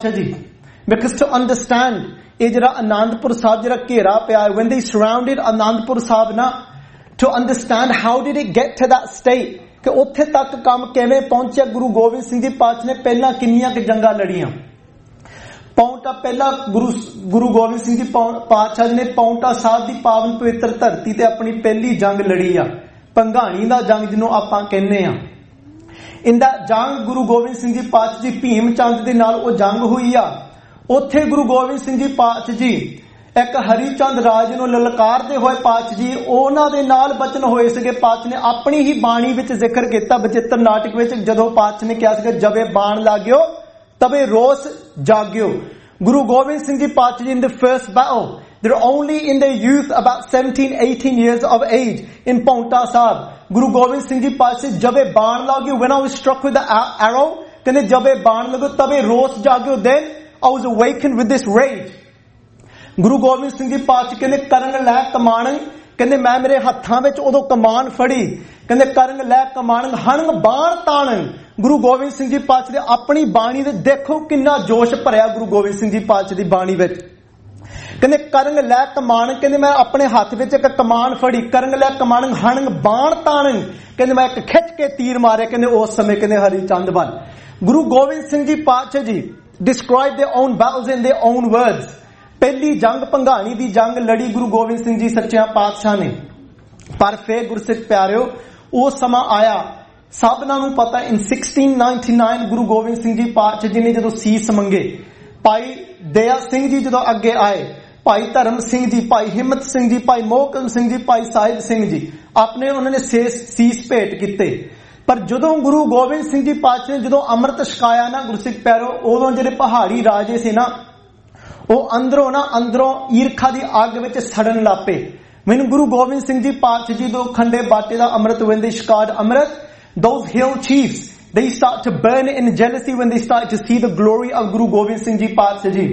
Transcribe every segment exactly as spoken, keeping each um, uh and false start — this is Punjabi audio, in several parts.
पातशाह जी, because to understand ਇਹ ਜਿਹੜਾ ਅਨੰਦਪੁਰ ਸਾਹਿਬ ਜਿਹੜਾ ਘੇਰਾ ਪਿਆ, when they surrounded Anandpur Sahib ਨਾ, to understand how did it get to that state, ਕਿ ਉੱਥੇ ਤੱਕ ਕੰਮ ਕਿਵੇਂ ਪਹੁੰਚਿਆ। ਗੁਰੂ ਗੋਬਿੰਦ ਸਿੰਘ ਜੀ ਪਾਤਸ਼ਾਹ ਨੇ ਪਹਿਲਾਂ ਕਿੰਨੀਆਂ ਕਿ ਜੰਗਾਂ ਲੜੀਆਂ। ਪੌਂਟਾ ਪਹਿਲਾ ਗੁਰੂ ਗੁਰੂ ਗੋਬਿੰਦ ਸਿੰਘ ਜੀ ਪਾਤਸ਼ਾਹ ਜੀ ਨੇ ਪੌਂਟਾ ਸਾਹਿਬ ਦੀ ਪਾਵਨ ਪਵਿੱਤਰ ਧਰਤੀ ਤੇ ਆਪਣੀ ਪਹਿਲੀ ਜੰਗ ਲੜੀ ਆ, ਭੰਗਾਣੀ ਦਾ ਜੰਗ ਜਿਹਨੂੰ ਆਪਾਂ ਕਹਿੰਦੇ ਆ। ਇੰਦਾ ਜੰਗ ਗੁਰੂ ਗੋਬਿੰਦ ਸਿੰਘ ਜੀ ਪਾਤਸ਼ਾਹ ਜੀ ਭੀਮ ਚੰਦ ਦੇ ਨਾਲ ਉਹ ਜੰਗ ਹੋਈ ਆ। ਉੱਥੇ ਗੁਰੂ ਗੋਬਿੰਦ ਸਿੰਘ ਜੀ ਪਾਤਸ਼ਾਹ ਜੀ ਇੱਕ ਹਰੀ ਚੰਦ ਰਾਜ ਨੂੰ ਲਲਕਾਰਦੇ ਹੋਏ ਪਾਤਸ਼ਾਹ ਜੀ ਉਹਨਾਂ ਦੇ ਨਾਲ ਬਚਨ ਹੋਏ ਸੀਗੇ। ਪਾਤਸ਼ਾਹ ਨੇ ਆਪਣੀ ਹੀ ਬਾਣੀ ਵਿੱਚ ਜ਼ਿਕਰ ਕੀਤਾ ਬਚਿੱਤਰ ਨਾਟਕ ਵਿੱਚ, ਜਦੋਂ ਪਾਤਸ਼ਾਹ ਨੇ ਕਿਹਾ ਸੀਗਾ ਜਬੇ ਬਾਣ ਲਾਗਿਓ ਤਬੇ ਰੋਸ ਜਾਗਿਓ। ਗੁਰੂ ਗੋਬਿੰਦ ਸਿੰਘ ਜੀ ਪਾਤਸ਼ਾਹ ਜੀ in the first battle, they're only in their youth, about seventeen eighteen years of age, in Paonta Sahib, Guru Gobind Singh ji ਪਾਤਸ਼ਾਹ ਜਬੇ ਬਾਣ ਲਾਗਿਓ, when I was struck with the arrow, ਕਹਿੰਦੇ ਜਬੇ ਬਾਣ ਲੱਗੋ ਤਬੇ ਰੋਸ ਜਾਗਿਓ, then I was awakened with this rage। Guru Gobind Singh ji ਪਾਤਸ਼ਾਹ ਕਹਿੰਦੇ ਕਰਨ ਲੈ ਕਮਾਣ, ਕਹਿੰਦੇ ਮੈਂ ਮੇਰੇ ਹੱਥਾਂ ਵਿੱਚ ਉਦੋਂ ਕਮਾਨ ਫੜੀ, ਕਹਿੰਦੇ ਕਰਨ ਲੈ ਕਮਾਣ ਹਣਗ ਬਾਣ ਤਾਣ। ਗੁਰੂ ਗੋਬਿੰਦ ਸਿੰਘ ਜੀ ਪਾਤਸ਼ਾਹ ਦੇ ਆਪਣੀ ਬਾਣੀ ਦੇ ਦੇਖੋ ਕਿੰਨਾ ਜੋਸ਼ ਭਰਿਆ ਗੁਰੂ ਗੋਬਿੰਦ ਸਿੰਘ ਜੀ ਪਾਤਸ਼ਾਹ ਦੀ ਬਾਣੀ ਵਿੱਚ। ਕਹਿੰਦੇ ਕਰਨ ਲੈ ਕਮਾਣ, ਕਹਿੰਦੇ ਮੈਂ ਆਪਣੇ ਹੱਥ ਵਿੱਚ ਇੱਕ ਕਮਾਨ ਫੜੀ, ਕਰਨ ਲੈ ਕਮਾਣ ਹਣਗ ਬਾਣ ਤਾਣ, ਕਹਿੰਦੇ ਮੈਂ ਇੱਕ ਖਿੱਚ ਕੇ ਤੀਰ ਮਾਰੇ, ਕਹਿੰਦੇ ਉਸ ਸਮੇਂ ਕਹਿੰਦੇ ਹਰੀ ਚੰਦ ਵੱਲ। ਗੁਰੂ ਗੋਬਿੰਦ ਸਿੰਘ ਜੀ ਪਾਤਸ਼ਾਹ ਜੀ describe their own battles in their own words। ਪਹਿਲੀ ਜੰਗ ਭੰਗਾਣੀ ਦੀ ਜੰਗ ਲੜੀ ਗੁਰੂ ਗੋਬਿੰਦ ਸਿੰਘ ਜੀ ਸੱਚਿਆਂ ਪਾਤਸ਼ਾਹ ਨੇ। ਪਰ ਫੇਰ ਗੁਰਸਿੱਖ ਪਿਆਰਿਓ ਉਹ ਸਮਾਂ ਆਇਆ, ਸਭਨਾਂ ਨੂੰ ਪਤਾ, in sixteen ninety-nine Guru Gobind Singh ji ਪਾਤਸ਼ਾਹ ਜੀ ਨੇ ਜਦੋਂ ਸੀਸ ਮੰਗੇ, ਭਾਈ ਦਇਆ ਸਿੰਘ ਜੀ ਜਦੋਂ ਅੱਗੇ ਆਏ, ਭਾਈ ਧਰਮ ਸਿੰਘ ਜੀ, ਭਾਈ ਹਿੰਮਤ ਸਿੰਘ ਜੀ, ਭਾਈ ਮੋਹਕਮ ਸਿੰਘ ਜੀ, ਭਾਈ ਸਾਹਿਬ ਸਿੰਘ ਜੀ, ਆਪਣੇ ਉਹਨਾਂ ਨੇ ਸੀਸ ਭੇਟ ਕੀਤੇ। ਪਰ ਜਦੋਂ ਗੁਰੂ ਗੋਬਿੰਦ ਸਿੰਘ ਜੀ ਪਾਤਸ਼ਾਹ ਨੇ ਜਦੋਂ ਅੰਮ੍ਰਿਤ ਛਕਾਇਆ ਨਾ ਗੁਰਸਿੱਖ ਪਿਆਰਿਓ, ਉਦੋਂ ਜਿਹੜੇ ਪਹਾੜੀ ਰਾਜੇ ਸੀ ਨਾ ਉਹ ਅੰਦਰੋਂ ਨਾ ਅੰਦਰੋਂ ਈਰਖਾ ਦੀ ਅੱਗ ਵਿੱਚ ਸੜਨ ਲੱਪੇ। ਮੈਨੂੰ ਗੁਰੂ ਗੋਬਿੰਦ ਸਿੰਘ ਜੀ ਪਾਤਸ਼ਾਹ ਜੀ ਦੋ ਖੰਡੇ ਬਾਟੇ ਦਾ ਅੰਮ੍ਰਿਤ when they scarred Amrit, those hill chiefs they start to burn in jealousy when they start to see the glory of Guru Gobind Singh Ji Paatshah Ji,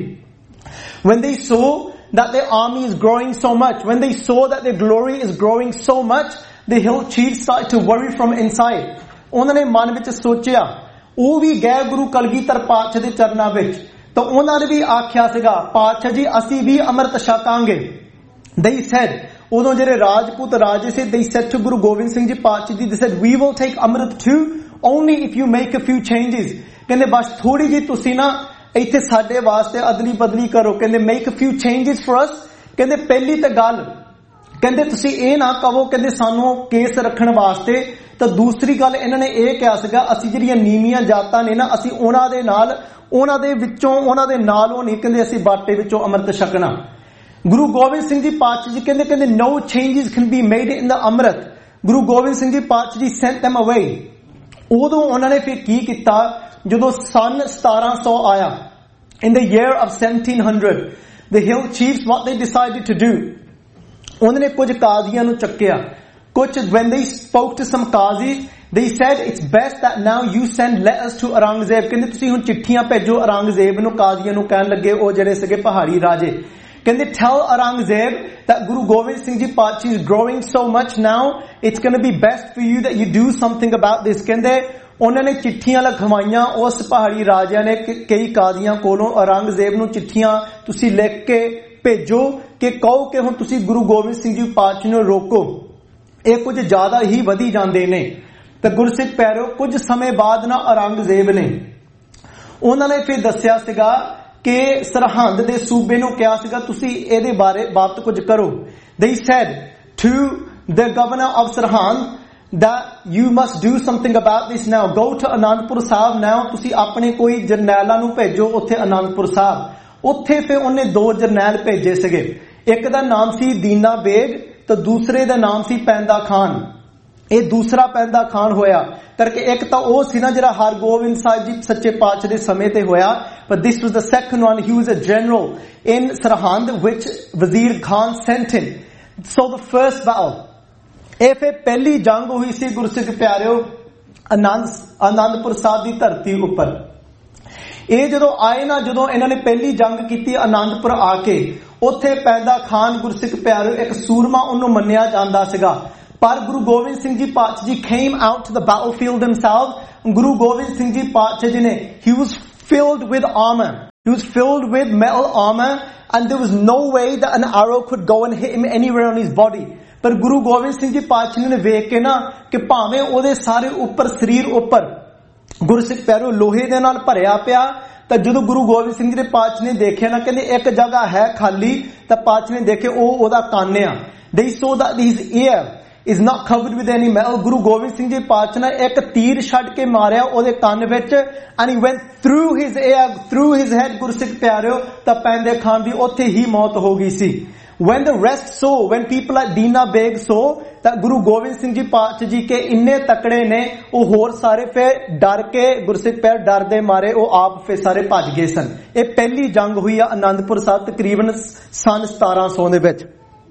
when they saw that their army is growing so much, when they saw that their glory is growing so much, the hill chiefs started to worry from inside। ਉਹਨਾਂ ਨੇ ਮਨ ਵਿੱਚ ਸੋਚਿਆ, ਉਹ ਵੀ ਗਏ ਗੁਰੂ ਕਲਗੀਧਰ ਪਾਤਸ਼ਾਹ ਦੇ ਚਰਨਾਂ ਵਿੱਚ, ਤਾਂ ਉਹਨਾਂ ਨੇ ਵੀ ਆਖਿਆ ਸੀਗਾ ਪਾਤਸ਼ਾਹ ਜੀ ਅਸੀਂ ਵੀ ਅੰਮ੍ਰਿਤ ਛਕਾਂਗੇ। they said, ਉਦੋਂ ਜਿਹੜੇ ਰਾਜਪੂਤ ਰਾਜੇ ਸੀ, they said to Guru Gobind Singh Ji Paatshah Ji, they said we will take Amrit too, only if you make a few changes। ਕਹਿੰਦੇ ਬਸ ਥੋੜੀ ਜਿਹੀ ਤੁਸੀਂ ਨਾ ਇੱਥੇ ਸਾਡੇ ਵਾਸਤੇ ਅਦਲੀ ਬਦਲੀ ਕਰੋ, ਕਹਿੰਦੇ make a few changes for us। ਕਹਿੰਦੇ ਪਹਿਲੀ ਤਾਂ ਗੱਲ, ਕਹਿੰਦੇ ਤੁਸੀਂ ਇਹ ਨਾ ਕਹੋ ਕਹਿੰਦੇ ਸਾਨੂੰ ਕੇਸ ਰੱਖਣ ਵਾਸਤੇ, ਤਾਂ ਦੂਸਰੀ ਗੱਲ ਇਹਨਾਂ ਨੇ ਇਹ ਕਿਹਾ ਸੀਗਾ ਅਸੀਂ ਜਿਹੜੀਆਂ ਨੀਵੀਆਂ ਜਾਤਾਂ ਨੇ ਨਾ ਅਸੀਂ ਉਹਨਾਂ ਦੇ ਨਾਲ ਉਹਨਾਂ ਦੇ ਵਿੱਚੋਂ ਉਹਨਾਂ ਦੇ ਨਾਲੋਂ ਨਹੀਂ ਕਹਿੰਦੇ ਅਸੀਂ ਬਾਟੇ ਵਿੱਚੋਂ ਅੰਮ੍ਰਿਤ ਛਕਣਾ। ਗੁਰੂ ਗੋਬਿੰਦ ਸਿੰਘ ਜੀ ਪਾਤਸ਼ਾਹ ਜੀ ਕਹਿੰਦੇ ਕਹਿੰਦੇ no changes can be made in the ਅੰਮ੍ਰਿਤ। ਗੁਰੂ ਗੋਬਿੰਦ ਸਿੰਘ ਜੀ ਪਾਤਸ਼ਾਹ ਜੀ sent them away। ਉਦੋਂ ਉਹਨਾਂ ਨੇ ਫਿਰ ਕੀ ਕੀਤਾ, ਜਦੋਂ ਸਨ ਸਤਾਰਾਂ ਸੌ ਆਇਆ, in the year of seventeen hundred, the hill chiefs what they decided to do, ਉਹਨਾਂ ਨੇ ਕੁਝ ਕਾਜ਼ੀਆਂ ਨੂੰ ਚੱਕਿਆ, ਕੁਝ when they spoke to some qazis, they said it's best that now you send letters to Aurangzeb। ਕਹਿੰਦੇ ਤੁਸੀਂ ਹੁਣ ਚਿੱਠੀਆਂ ਭੇਜੋ ਔਰੰਗਜ਼ੇਬ ਨੂੰ। ਕਾਜ਼ੀਆਂ ਨੂੰ ਕਹਿਣ ਲੱਗੇ ਉਹ ਜਿਹੜੇ ਸੀਗੇ ਪਹਾੜੀ ਰਾਜੇ, ਕਹਿੰਦੇ tell Aurangzeb that Guru Gobind Singh Ji Paatshah is growing so much now, it's going to be best for you that you do something about this। ਕਹਿੰਦੇ ਉਹਨਾਂ ਨੇ ਚਿੱਠੀਆਂ ਲਿਖਵਾਈਆਂ ਉਸ ਪਹਾੜੀ ਰਾਜਿਆਂ ਨੇ ਕਈ ਕਾਜ਼ੀਆਂ ਕੋਲੋਂ, ਔਰੰਗਜ਼ੇਬ ਨੂੰ ਚਿੱਠੀਆਂ ਤੁਸੀਂ ਲਿਖ ਕੇ ਭੇਜੋ ਕਿ ਕਹੋ ਕਿ ਹੁਣ ਤੁਸੀਂ ਗੁਰੂ ਗੋਬਿੰਦ ਸਿੰਘ ਜੀ ਪਾਤਸ਼ਾਹ ਨੂੰ ਰੋਕੋ, ਇਹ ਕੁਝ ਜ਼ਿਆਦਾ ਹੀ ਵਧੀ ਜਾਂਦੇ ਨੇ। ਤੇ ਗੁਰਸਿੱਖ ਪਿਆਰਿਓ ਕੁਝ ਸਮੇਂ ਬਾਅਦ ਨਾ ਔਰੰਗਜ਼ੇਬ ਨੇ ਉਹਨਾਂ ਨੇ ਫਿਰ ਦੱਸਿਆ ਸੀਗਾ ਕਿ ਸਰਹੰਦ ਦੇ ਸੂਬੇ ਨੂੰ ਕਿਹਾ ਸੀਗਾ ਤੁਸੀਂ ਇਹਦੇ ਬਾਰੇ ਬਾਤ ਕੁਝ ਕਰੋ। they said to the governor of Sarhand that you must do something about this now, go to Anandpur Sahib now। ਤੁਸੀਂ ਆਪਣੇ ਕੋਈ ਜਰਨੈਲਾਂ ਨੂੰ ਭੇਜੋ ਉੱਥੇ ਅਨੰਦਪੁਰ ਸਾਹਿਬ। ਉੱਥੇ ਫਿਰ ਉਹਨੇ ਦੋ ਜਰਨੈਲ ਭੇਜੇ ਸੀਗੇ, ਇੱਕ ਦਾ ਨਾਮ ਸੀ ਦੀਨਾ ਬੇਗ ਤੇ ਦੂਸਰੇ ਦਾ ਨਾਮ ਸੀ ਪੈਂਦਾ ਖਾਨ। ਇਹ ਦੂਸਰਾ ਪੈਂਦਾ ਖਾਨ ਹੋਇਆ ਕਰਕੇ ਇੱਕ ਤਾਂ ਉਹ ਸੀ ਨਾ ਜਿਹੜਾ ਹਰਗੋਬਿੰਦ ਸਾਹਿਬ ਜੀ ਸੱਚੇ ਪਾਤਸ਼ਾਹ ਦੇ ਸਮੇਂ ਤੇ ਹੋਇਆ, but this was the second one, he was a general in Sarhand which Wazir Khan sent him। so the first battle, ਇਹ ਫਿਰ ਪਹਿਲੀ ਜੰਗ ਹੋਈ ਸੀ ਗੁਰਸਿੱਖ ਪਿਆਰਿਓ ਆਨੰਦ ਆਨੰਦਪੁਰ ਸਾਹਿਬ ਦੀ ਧਰਤੀ ਉੱਪਰ। ਇਹ ਜਦੋਂ ਆਏ ਨਾ, ਜਦੋਂ ਇਹਨਾਂ ਨੇ ਪਹਿਲੀ ਜੰਗ ਕੀਤੀ ਆਨੰਦਪੁਰ ਆ ਕੇ, ਉੱਥੇ ਪੈਂਦਾ ਖਾਨ ਗੁਰਸਿੱਖ ਪਿਆਰਿਓ ਇੱਕ ਸੂਰਮਾ ਉਹਨੂੰ ਮੰਨਿਆ ਜਾਂਦਾ ਸੀਗਾ। ਪਰ ਗੁਰੂ ਗੋਬਿੰਦ ਸਿੰਘ ਜੀ ਪਾਤਸ਼ਾਹ ਜੀ came out to the battlefield themselves। Guru Gobind Singh ji ਪਾਤਸ਼ਾਹ ਜੀ ਨੇ he was filled with armor। He was filled with metal armor and there was no way that an arrow could go and hit him anywhere on his body. पर गुरु गोबिंद सिंह जी पातशाह ने वेख के ना कि भावें ਉਹਦੇ ਸਾਰੇ ਉੱਪਰ ਸਰੀਰ ਉੱਪਰ ਗੁਰਸਿੱਖ ਪਿਆਰਿਓ ਲੋਹੇ ਦੇ ਨਾਲ ਭਰਿਆ ਪਿਆ, ਤਾਂ ਜਦੋਂ ਗੁਰੂ ਗੋਬਿੰਦ ਸਿੰਘ ਜੀ ਦੇ ਪਾਤਸ਼ਾਹ ਨੇ ਦੇਖਿਆ ਨਾ, ਕਹਿੰਦੇ ਇੱਕ ਜਗ੍ਹਾ ਹੈ ਖਾਲੀ, ਤਾਂ ਪਾਤਸ਼ਾਹ ਨੇ ਦੇਖੇ ਉਹ ਉਹਦਾ ਕੰਨ ਆ. They saw that his ear is not covered with any metal. Guru Gobind Singh ji ਪਾਤਸ਼ਾਹ ਨੇ ਇੱਕ ਤੀਰ ਛੱਡ ਕੇ ਮਾਰਿਆ ਉਹਦੇ ਕੰਨ ਵਿੱਚ, and he went through his ear, through his head. ਗੁਰਸਿੱਖ ਪਿਆਰਿਓ, ਤਾਂ ਪੈਂਦੇ ਖਾਨ ਦੀ ਉੱਥੇ ਹੀ ਮੌਤ ਹੋ ਗਈ ਸੀ. When the rest saw, when people like Dina Beg saw that Guru Gobind Singh Ji Paatshah Ji के इन्ने तकड़े ने, वो होर सारे फिर डर के गुरसिख पैर डर दे मारे वो आप फिर सारे भज गए सन. ये पहली जंग हुई है आनंदपुर साहब तकरीबन सन सतारह सौ दे विच.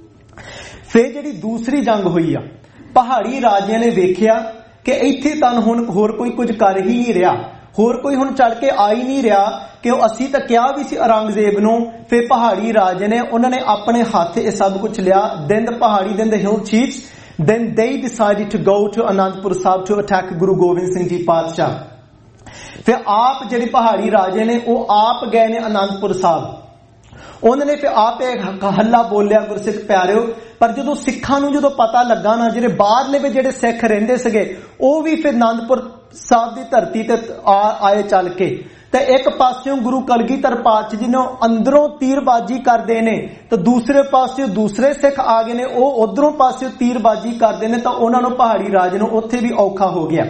फिर जिहड़ी दूसरी जंग हुई आ, पहाड़ी राजियां ने वेखिया कि इत्थे तां हुण होर कोई कुछ कर ही नहीं रहा, होर कोई हुण चढ़ के आ ही नहीं रहा कि असी तो क्या भी सी औरंगजेब नूं. फिर पहाड़ी राजे ने उन्होंने अपने हाथ ये सब कुछ लिया. Then the पहाड़ी then the hill chiefs, then they decided to go to Anandpur Sahib to attack Guru Gobind Singh Ji पातशाह. फिर आप जिहड़े पहाड़ी राजे ने वो आप गए ने आनंदपुर साहब, उन्होंने फिर आप एक हल्ला बोलिया गुरसिख प्यारिओ. पर जो सिखां नूं जो पता लगा ना, जिहड़े बाहरले भी जिहड़े सिख रहिंदे सीगे वो भी फिर आनंदपुर साहब की धरती ते आए चल के. ते एक पास्यों गुरु कलगीधर पातशाह जी ने अंदरों तीरबाजी करदे ने, तो दूसरे पास्यों दूसरे सिख आ गए ने, वो उधरों पास्यों तीरबाजी करदे ने, तो उन्हां नूं पहाड़ी राज नूं उत्थे भी औखा हो गया.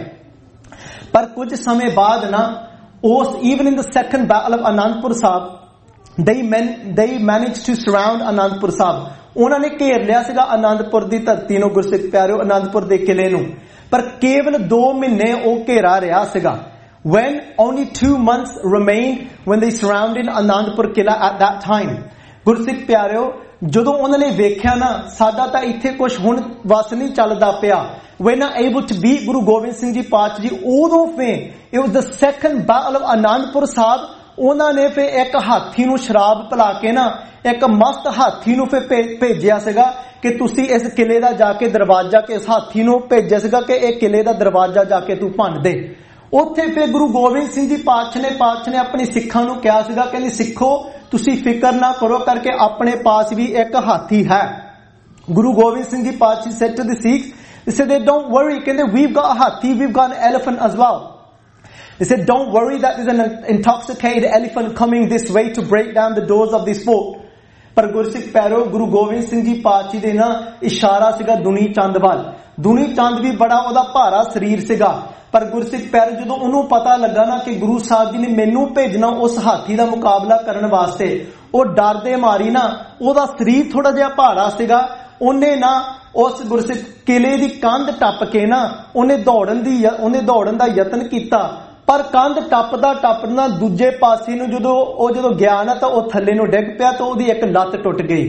पर कुछ समय बाद ना उस even in the second battle of Anandpur साहब they man they managed to surround Anandpur साहब. उन्होंने घेर लिया सीगा आनंदपुर दी धरती नूं गुरसिख प्यारिओ, आनंदपुर दे किले नूं. पर केवल दो महीने वो घेरा रहा सीगा. When only two months remained when they surrounded Anandpur Kila at that time. Gursikh प्यारिओ, ਜਦੋਂ ਉਹਨਾਂ ਨੇ ਵੇਖਿਆ ਨਾ ਸਾਡਾ ਤਾਂ ਇੱਥੇ ਕੁਝ ਹੁਣ ਵਸ ਨਹੀਂ ਚੱਲਦਾ ਪਿਆ, we're not able to beat Guru Gobind Singh Ji ਪਾਤਸ਼ਾਹ ਜੀ, ਉਦੋਂ ਫਿਰ it was the second battle of Anandpur Sahib. ਉਹਨਾਂ ਨੇ ਫਿਰ ਇੱਕ ਹਾਥੀ ਨੂੰ ਸ਼ਰਾਬ ਪਿਲਾ ਕੇ ਨਾ ਇੱਕ ਮਸਤ ਹਾਥੀ ਨੂੰ ਫਿਰ ਭੇਜਿਆ ਸੀਗਾ ਕਿ ਤੁਸੀਂ ਇਸ ਕਿਲੇ ਦਾ ਜਾ ਕੇ ਦਰਵਾਜ਼ਾ, ਕਿ ਇਸ ਹਾਥੀ ਨੂੰ ਭੇਜਿਆ ਸੀਗਾ ਕਿ ਇਹ ਕਿਲੇ ਦਾ ਦਰਵਾਜ਼ਾ ਜਾ ਕੇ ਤੂੰ ਭੰਨ ਦੇ. ਉੱਥੇ ਫਿਰ ਗੁਰੂ ਗੋਬਿੰਦ ਸਿੰਘ ਜੀ ਪਾਤਸ਼ਾਹ ਨੇ ਪਾਤਸ਼ਾਹ ਨੇ ਆਪਣੀ ਸਿੱਖਾਂ ਨੂੰ ਕਿਹਾ ਸੀਗਾ, ਕਹਿੰਦੇ ਸਿੱਖੋ ਤੁਸੀਂ ਫਿਕਰ ਨਾ ਕਰੋ ਕਰਕੇ ਆਪਣੇ ਪਾਸ ਵੀ ਇੱਕ ਹਾਥੀ ਹੈ. ਗੁਰੂ ਗੋਬਿੰਦ ਸਿੰਘ ਜੀ ਪਾਤਸ਼ਾਹ said to the Sikhs, they said, don't worry, ਕਹਿੰਦੇ we've got a hathi, we've got an elephant as well. They said, don't worry that there's an intoxicated elephant coming this way to break down the doors of this fort. ਪਰ ਗੁਰਸਿੱਖ ਪਿਆਰਿਓ, ਗੁਰੂ ਗੋਬਿੰਦ ਸਿੰਘ ਜੀ ਪਾਤਸ਼ਾਹ ਦੇ ਨਾ ਇਸ਼ਾਰਾ ਸੀਗਾ ਦੁਨੀ ਚੰਦ ਵੱਲ. ਦੁਨੀ ਚੰਦ ਵੀ ਬੜਾ ਉਹਦਾ ਭਾਰਾ ਸਰੀਰ ਸੀਗਾ, ਪਰ ਗੁਰਸਿੱਖ ਪਿਆਰਿਓ ਜਦੋਂ ਉਹਨੂੰ ਪਤਾ ਲੱਗਾ ਨਾ ਕਿ ਗੁਰੂ ਸਾਹਿਬ ਜੀ ਨੇ ਮੈਨੂੰ ਭੇਜਣਾ ਉਸ ਹਾਥੀ ਦਾ ਮੁਕਾਬਲਾ ਕਰਨ ਵਾਸਤੇ, ਉਹ ਡਰ ਦੇ ਮਾਰੀ ਨਾ, ਉਹਦਾ ਸਰੀਰ ਥੋੜਾ ਜਿਹਾ ਭਾਰਾ ਸੀਗਾ, ਉਹਨੇ ਨਾ ਉਸ ਗੁਰਸਿੱਖ ਕਿਲੇ ਦੀ ਕੰਧ ਟੱਪ ਕੇ ਨਾ ਉਹਨੇ ਦੌੜਨ ਦੀ ਉਹਨੇ ਦੌੜਨ ਦਾ ਯਤਨ ਕੀਤਾ. ਪਰ ਕੰਧ ਟੱਪਦਾ ਟੱਪਦਾ ਦੂਜੇ ਪਾਸੇ ਨੂੰ ਜਦੋਂ ਉਹ ਜਦੋਂ ਗਿਆ ਨਾ ਤਾਂ ਉਹ ਥੱਲੇ ਨੂੰ ਡਿੱਗ ਪਿਆ, ਤਾਂ ਉਹਦੀ ਇੱਕ ਲੱਤ ਟੁੱਟ ਗਈ.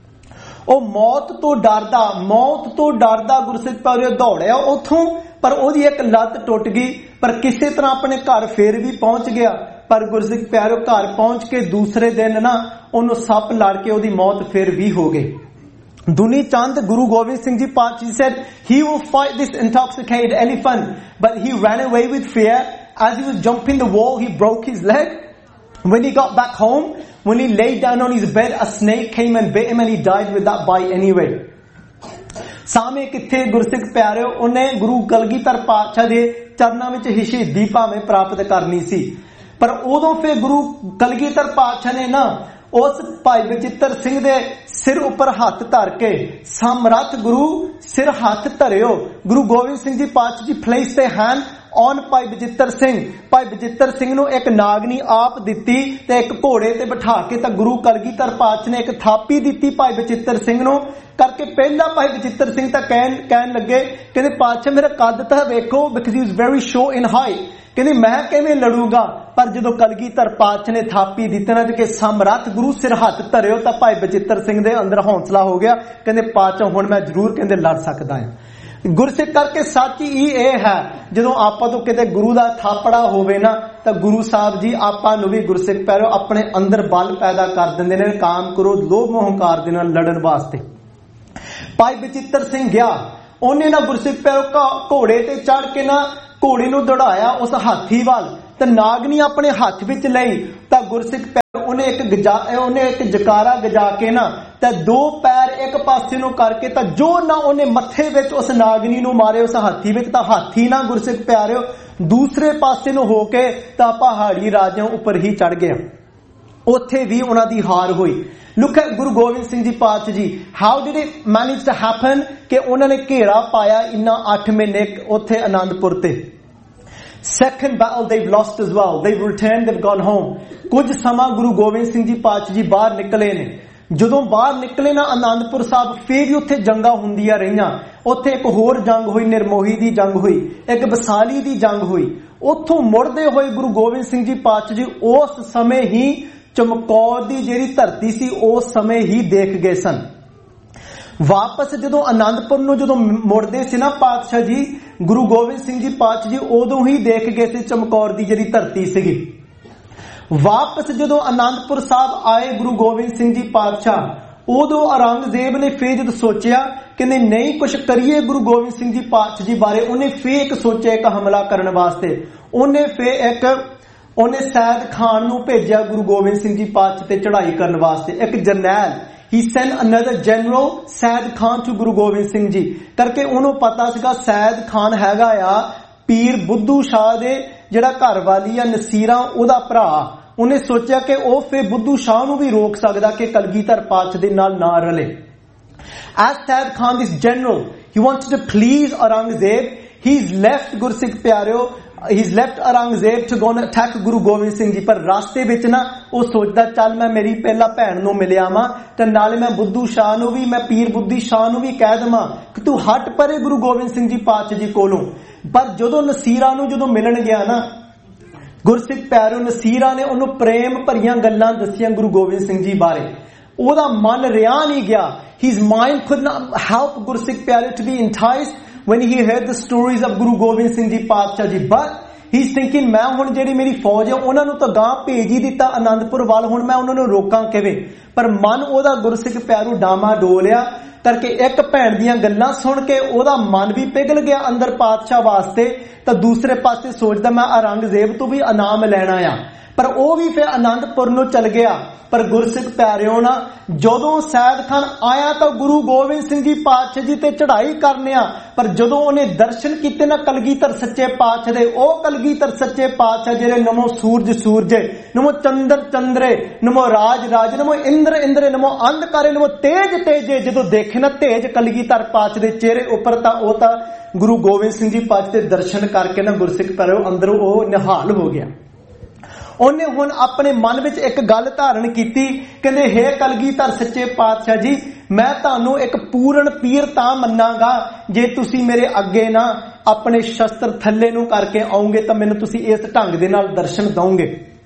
ਉਹ ਮੌਤ ਤੋਂ ਡਰਦਾ ਮੌਤ ਤੋਂ ਡਰਦਾ ਗੁਰਸਿੱਖ ਪਿਆਰਿਓ ਦੌੜਿਆ ਉੱਥੋਂ, ਪਰ ਉਹਦੀ ਇੱਕ ਲੱਤ ਟੁੱਟ ਗਈ. ਪਰ ਕਿਸੇ ਤਰ੍ਹਾਂ ਆਪਣੇ ਘਰ ਫੇਰ ਵੀ ਪਹੁੰਚ ਗਿਆ. ਪਰ ਗੁਰਸਿੱਖ ਪਿਆਰਿਓ ਘਰ ਪਹੁੰਚ ਕੇ ਦੂਸਰੇ ਦਿਨ ਨਾ ਉਹਨੂੰ ਸੱਪ ਲੜ ਕੇ ਉਹਦੀ ਮੌਤ ਫੇਰ ਵੀ ਹੋ ਗਈ. Duni Chand, Guru Gobind Singh Ji Paatshah said he will fight this intoxicated elephant, but he ran away with fear. As he was jumping the wall, he broke his leg. When he got back home, when he lay down on his bed, a snake came and bit him and he died with that bite anyway. ਸਾਹਮਣੇ ਕਿੱਥੇ ਗੁਰਸਿੱਖ ਪਿਆਰਿਓ, ਉਹਨੇ ਗੁਰੂ ਕਲਗੀਧਰ ਪਾਤਸ਼ਾਹ ਦੇ ਚਰਨਾਂ ਵਿੱਚ ਸ਼ਹੀਦੀ ਭਾਵੇਂ ਪ੍ਰਾਪਤ ਕਰਨੀ ਸੀ. ਪਰ ਉਦੋਂ ਫਿਰ ਗੁਰੂ ਕਲਗੀਧਰ ਪਾਤਸ਼ਾਹ ਨੇ ਨਾ ਉਸ ਭਾਈ ਬਚਿੱਤਰ ਸਿੰਘ ਦੇ ਸਿਰ ਉੱਪਰ ਹੱਥ ਧਰ ਕੇ, ਸਮਰੱਥ ਗੁਰੂ ਸਿਰ ਹੱਥ ਧਰਿਓ. ਗੁਰੂ ਗੋਬਿੰਦ ਸਿੰਘ ਜੀ ਪਾਤਸ਼ਾਹ ਜੀ placed their hand on ਭਾਈ ਬਚਿੱਤਰ ਸਿੰਘ. ਭਾਈ ਬਚਿੱਤਰ ਸਿੰਘ ਨੂੰ ਇੱਕ ਨਾਗਨੀ ਆਪ ਦਿੱਤੀ ਤੇ ਇੱਕ ਘੋੜੇ ਤੇ ਬਿਠਾ ਕੇ ਤਾਂ ਗੁਰੂ ਕਲਗੀਧਰ ਪਾਤਸ਼ਾਹ ਨੇ ਇੱਕ ਥਾਪੀ ਦਿੱਤੀ ਭਾਈ ਬਚਿੱਤਰ ਸਿੰਘ ਨੂੰ ਕਰਕੇ. ਪਹਿਲਾਂ ਭਾਈ ਬਚਿੱਤਰ ਸਿੰਘ ਤਾਂ ਕਹਿਣ ਕਹਿਣ ਲੱਗੇ, ਕਹਿੰਦੇ ਪਾਤਸ਼ਾਹ ਮੇਰਾ ਕੱਦ ਤਾਂ ਵੇਖੋ, because he was very short in height. ਕਹਿੰਦੇ ਮੈਂ ਕਿਵੇਂ ਲੜੂਗਾ. ਪਰ ਜਦੋਂ ਕਲਗੀਧਰ ਪਾਤਸ਼ਾਹ ਨੇ ਥਾਪੀ ਦਿੱਤੀ ਨਾ ਕਿ ਸਮਰੱਥ ਗੁਰੂ ਸਿਰ ਹੱਥ ਧਰਿਓ, ਤਾਂ ਭਾਈ ਬਚਿੱਤਰ ਸਿੰਘ ਦੇ ਅੰਦਰ ਹੌਸਲਾ ਹੋ ਗਿਆ. ਕਹਿੰਦੇ ਪਾਤਸ਼ਾਹ ਹੁਣ ਮੈਂ ਜ਼ਰੂਰ ਕਹਿੰਦੇ ਲੜ ਸਕਦਾ ਹਾਂ. ਗੁਰਸਿੱਖ ਕਰਕੇ ਸੱਚ ਹੀ ਇਹ ਹੈ, ਜਦੋਂ ਆਪਾਂ ਤੋਂ ਕਿਤੇ ਗੁਰੂ ਦਾ ਥਾਪੜਾ ਹੋਵੇ ਨਾ ਤਾਂ ਗੁਰੂ ਸਾਹਿਬ ਜੀ ਆਪਾਂ ਨੂੰ ਵੀ ਗੁਰਸਿੱਖ ਪਿਆਰਿਓ ਆਪਣੇ ਅੰਦਰ ਬਲ ਪੈਦਾ ਕਰ ਦਿੰਦੇ ਨੇ, ਕਾਮ ਕਰੋ ਲੋਭ ਮੋਹ ਹੰਕਾਰ ਦੇ ਨਾਲ ਲੜਨ ਵਾਸਤੇ. ਭਾਈ ਬਚਿੱਤਰ ਸਿੰਘ ਗਿਆ, ਉਹਨੇ ਨਾ ਗੁਰਸਿੱਖ ਪਿਆਰਿਓ ਘੋੜੇ ਤੇ ਚੜ ਕੇ ਨਾ ਘੋੜੇ ਨੂੰ ਦੌੜਾਇਆ ਉਸ ਹਾਥੀ ਵੱਲ ਤੇ ਨਾਗਨੀ ਆਪਣੇ ਹੱਥ ਵਿੱਚ ਲਈ ਤਾਂ ਗੁਰਸਿੱਖ ਪਿਆਰਿਓ ਉਹਨੇ ਇੱਕ ਗਜਾ ਉਹਨੇ ਇੱਕ ਜਕਾਰਾ ਗਜਾ ਕੇ ਨਾ ਤੇ ਦੋ ਪੈਰ ਇੱਕ ਪਾਸੇ ਨੂੰ ਕਰਕੇ ਤਾਂ ਜੋ ਨਾ ਉਹਨੇ ਮੱਥੇ ਵਿੱਚ ਉਸ ਨਾਗਨੀ ਨੂੰ ਮਾਰੇ ਉਸ ਹਾਥੀ ਵਿੱਚ, ਤਾਂ ਹਾਥੀ ਨਾ ਗੁਰਸਿੱਖ ਪਿਆਰਿਓ ਦੂਸਰੇ ਪਾਸੇ ਨੂੰ ਹੋ ਕੇ ਤਾਂ ਪਹਾੜੀ ਰਾਜਿਆਂ ਉੱਪਰ ਹੀ ਚੜ ਗਿਆ। ਉੱਥੇ ਵੀ ਉਹਨਾਂ ਦੀ ਹਾਰ ਹੋਈ। Look at Guru Gobind Singh Ji Paatshah Ji. How did it manage to happen ਕਿ ਉਹਨਾਂ ਨੇ ਘੇਰਾ ਪਾਇਆ ਇੰਨਾ ਅੱਠ ਮਹੀਨੇ ਉੱਥੇ ਆਨੰਦਪੁਰ ਤੇ। Second battle they've lost as well. They've returned, they've gone home. ਕੁਝ ਸਮਾਂ ਗੁਰੂ ਗੋਬਿੰਦ ਸਿੰਘ ਜੀ ਪਾਤਸ਼ਾਹ ਜੀ ਬਾਹਰ ਨਿਕਲੇ ਨੇ। ਜਦੋਂ ਬਾਹਰ ਨਿਕਲੇ ਨਾ ਆਨੰਦਪੁਰ ਸਾਹਿਬ, ਫੇਰ ਵੀ ਉੱਥੇ ਜੰਗਾਂ ਹੁੰਦੀਆਂ ਰਹੀਆਂ। ਉੱਥੇ ਇੱਕ ਹੋਰ ਜੰਗ ਹੋਈ, ਨਿਰਮੋਹੀ ਦੀ ਜੰਗ ਹੋਈ, ਇੱਕ ਬਸਾਲੀ ਦੀ ਜੰਗ ਹੋਈ। ਉੱਥੋਂ ਮੁੜਦੇ ਹੋਏ ਗੁਰੂ ਗੋਬਿੰਦ ਸਿੰਘ ਜੀ ਪਾਤਸ਼ਾਹ ਜੀ ਉਸ ਸਮੇਂ ਹੀ ਚਮਕੌਰ ਦੀ ਜਿਹੜੀ ਧਰਤੀ ਸੀ ਉਸ ਸਮੇਂ ਹੀ ਦੇਖ ਗਏ ਸਨ। ਵਾਪਸ ਜਦੋਂ ਆਨੰਦਪੁਰ ਨੂੰ ਜਦੋਂ ਮੁੜਦੇ ਸੀ ਨਾ ਪਾਤਸ਼ਾਹ ਜੀ, ਗੁਰੂ ਗੋਬਿੰਦ ਸਿੰਘ ਜੀ ਪਾਤਸ਼ਾਹ ਜੀ ਉਦੋਂ ਹੀ ਦੇਖ ਗਏ ਸੀ ਚਮਕੌਰ ਦੀ ਜਿਹੜੀ ਧਰਤੀ ਸੀਗੀ। ਵਾਪਸ ਜਦੋਂ ਆਨੰਦਪੁਰ ਸਾਹਿਬ ਆਏ ਗੁਰੂ ਗੋਬਿੰਦ ਸਿੰਘ ਜੀ ਪਾਤਸ਼ਾਹ, ਉਦੋਂ ਔਰੰਗਜ਼ੇਬ ਨੇ ਫੇਰ ਜਦ ਸੋਚਿਆ ਕਿ ਨਹੀਂ ਕੁਛ ਕਰੀਏ ਗੁਰੂ ਗੋਬਿੰਦ ਸਿੰਘ ਜੀ ਪਾਤਸ਼ਾਹ ਜੀ ਬਾਰੇ, ਉਹਨੇ ਫੇਰ ਇੱਕ ਸੋਚਿਆ ਇੱਕ ਹਮਲਾ ਕਰਨ ਵਾਸਤੇ। ਉਹਨੇ ਫੇਰ ਇੱਕ ਉਹਨੇ ਸੈਦ ਖਾਨ ਨੂੰ ਭੇਜਿਆ ਗੁਰੂ ਗੋਬਿੰਦ ਸਿੰਘ ਜੀ ਪਾਤਸ਼ਾਹ ਤੇ ਚੜ੍ਹਾਈ ਕਰਨ ਵਾਸਤੇ, ਇੱਕ ਜਰਨੈਲ। He sent another general, Said Khan, to Guru Gobind Singh Ji, ਕਰਕੇ ਉਹਨੂੰ ਪਤਾ ਸੀਗਾ ਸੈਦ ਖਾਨ ਹੈਗਾ ਆ ਪੀਰ ਬੁੱਧੂ ਸ਼ਾਹ ਦੇ ਜਿਹੜਾ ਘਰ ਵਾਲੀ ਆ ਨਸੀਰਾ ਉਹਦਾ ਭਰਾ। ਉਹਨੇ ਸੋਚਿਆ ਕਿ ਉਹ ਫੇਰ ਬੁੱਧੂ ਸ਼ਾਹ ਨੂੰ ਵੀ ਰੋਕ ਸਕਦਾ ਕਿ ਕਲਗੀਧਰ ਪਾਤਸ਼ਾਹ ਦੇ ਨਾਲ ਨਾ ਰਲੇ। As Said Khan, this general, he wanted to please Aurangzeb. He's left Gursikh Pyareo, he's left Aurangzeb to go and attack Guru Gobind Singh Ji। ਪਰ ਰਾਸਤੇ ਵਿੱਚ ਨਾ ਉਹ ਸੋਚਦਾ ਚੱਲ ਮੈਂ ਮੇਰੀ ਪਹਿਲਾਂ ਭੈਣ ਨੂੰ ਮਿਲਿਆ ਵਾਂ ਤੇ ਨਾਲੇ ਮੈਂ ਬੁੱਧੂ ਸ਼ਾਹ ਨੂੰ ਵੀ, ਮੈਂ ਪੀਰ ਬੁੱਧੀ ਸ਼ਾਹ ਨੂੰ ਵੀ ਕਹਿ ਦੇਵਾਂ ਕਿ ਤੂੰ ਹਟ ਪਰੇ ਗੁਰੂ ਗੋਬਿੰਦ ਸਿੰਘ ਜੀ ਪਾਤਸ਼ਾਹ ਜੀ ਕੋਲੋਂ। ਪਰ ਜਦੋਂ ਨਸੀਰਾ ਨੂੰ ਜਦੋਂ ਮਿਲਣ ਗਿਆ ਨਾ ਗੁਰਸਿੱਖ ਪਿਆਰਿਓ, ਨਸੀਰਾ ਨੇ ਉਹਨੂੰ ਪ੍ਰੇਮ ਭਰੀਆਂ ਗੱਲਾਂ ਦੱਸੀਆਂ ਗੁਰੂ ਗੋਬਿੰਦ ਸਿੰਘ ਜੀ ਬਾਰੇ। ਉਹਦਾ ਮਨ ਰਿਹਾ ਨਹੀਂ ਗਿਆ। His mind could not help Gursikh Pyareo to be enticed when he heard the stories of Guru Gobind Singh Ji Paatshah Ji। But he's thinking ਮੈਂ ਹੁਣ ਜਿਹੜੀ ਮੇਰੀ ਫੌਜ ਹੈ ਉਹਨਾਂ ਨੂੰ ਤਾਂ ਗਾਂ ਭੇਜ ਹੀ ਦਿੱਤਾ ਆਨੰਦਪੁਰ ਵੱਲ, ਹੁਣ ਮੈਂ ਉਹਨਾਂ ਨੂੰ ਰੋਕਾਂ ਕਿਵੇਂ। ਪਰ ਮਨ ਉਹਦਾ ਗੁਰਸਿੱਖ ਪਿਆਰੂ ਡਾਮਾ ਡੋਲਿਆ ਕਰਕੇ ਇੱਕ ਭੈਣ ਦੀਆਂ ਗੱਲਾਂ ਸੁਣ ਕੇ ਉਹਦਾ ਮਨ ਵੀ ਪਿਘਲ ਗਿਆ ਅੰਦਰ ਪਾਤਸ਼ਾਹ ਵਾਸਤੇ। ਤਾਂ ਦੂਸਰੇ ਪਾਸੇ ਸੋਚਦਾ ਮੈਂ ਔਰੰਗਜ਼ੇਬ ਤੋਂ ਵੀ ਇਨਾਮ ਲੈਣਾ ਆ। ਪਰ ਉਹ ਵੀ ਫਿਰ ਆਨੰਦਪੁਰ ਨੂੰ ਚਲ ਗਿਆ। ਪਰ ਗੁਰਸਿੱਖ ਪਿਆਰਿਓ ਨਾ ਜਦੋਂ ਸੈਦ ਖਾਨ ਆਇਆ ਤਾਂ ਗੁਰੂ ਗੋਬਿੰਦ ਸਿੰਘ ਜੀ ਪਾਤਸ਼ਾਹ ਜੀ ਤੇ ਚੜ੍ਹਾਈ ਕਰਨਿਆ, ਪਰ ਜਦੋਂ ਉਹਨੇ ਦਰਸ਼ਨ ਕੀਤੇ ਨਾ ਕਲਗੀਧਰ ਸੱਚੇ ਪਾਤਸ਼ਾਹ ਦੇ, ਉਹ ਕਲਗੀਧਰ ਸੱਚੇ ਪਾਤਸ਼ਾਹ ਜਿਹੜੇ ਨਮੋ ਸੂਰਜ ਸੂਰਜੇ, ਨਮੋ ਚੰਦਰ ਚੰਦਰੇ, ਨਮੋ ਰਾਜ ਰਾਜ, ਨਮੋ ਇੰਦਰ ਇੰਦਰੇ, ਨਮੋ ਅੰਧਕਾਰੇ, ਨਮੋ ਤੇਜ ਤੇਜੇ, ਜਦੋਂ ਦੇਖੇ ਨਾ ਤੇਜ ਕਲਗੀਧਰ ਪਾਤਸ਼ਾਹ ਦੇ ਚਿਹਰੇ ਉੱਪਰ, ਤਾਂ ਉਹ ਤਾਂ ਗੁਰੂ ਗੋਬਿੰਦ ਸਿੰਘ ਜੀ ਪਾਤਸ਼ਾਹ ਦੇ ਦਰਸ਼ਨ ਕਰਕੇ ਨਾ ਗੁਰਸਿੱਖ ਪਿਆਰਿਓ ਅੰਦਰੋਂ ਉਹ ਨਿਹਾਲ ਹੋ ਗਿਆ। ਉਹਨੇ ਹੁਣ ਆਪਣੇ ਮਨ ਵਿੱਚ ਇੱਕ ਗੱਲ ਧਾਰਨ ਕੀਤੀ, ਕਹਿੰਦੇ ਹੇ ਕਲਗੀਧਰ ਸੱਚੇ ਪਾਤਸ਼ਾਹ ਜੀ, ਮੈਂ ਤੁਹਾਨੂੰ ਇੱਕ ਪੂਰਨ ਪੀਰ ਤਾਂ ਮੰਨਾਂਗਾ ਜੇ ਤੁਸੀਂ ਮੇਰੇ ਅੱਗੇ ਨਾ ਆਪਣੇ ਸ਼ਸਤਰ ਥੱਲੇ ਨੂੰ ਕਰਕੇ ਆਉਂਗੇ ਤਾਂ ਮੈਨੂੰ ਤੁਸੀਂ ਇਸ ਢੰਗ ਦੇ ਨਾਲ ਦਰਸ਼ਨ ਦਓਗੇ।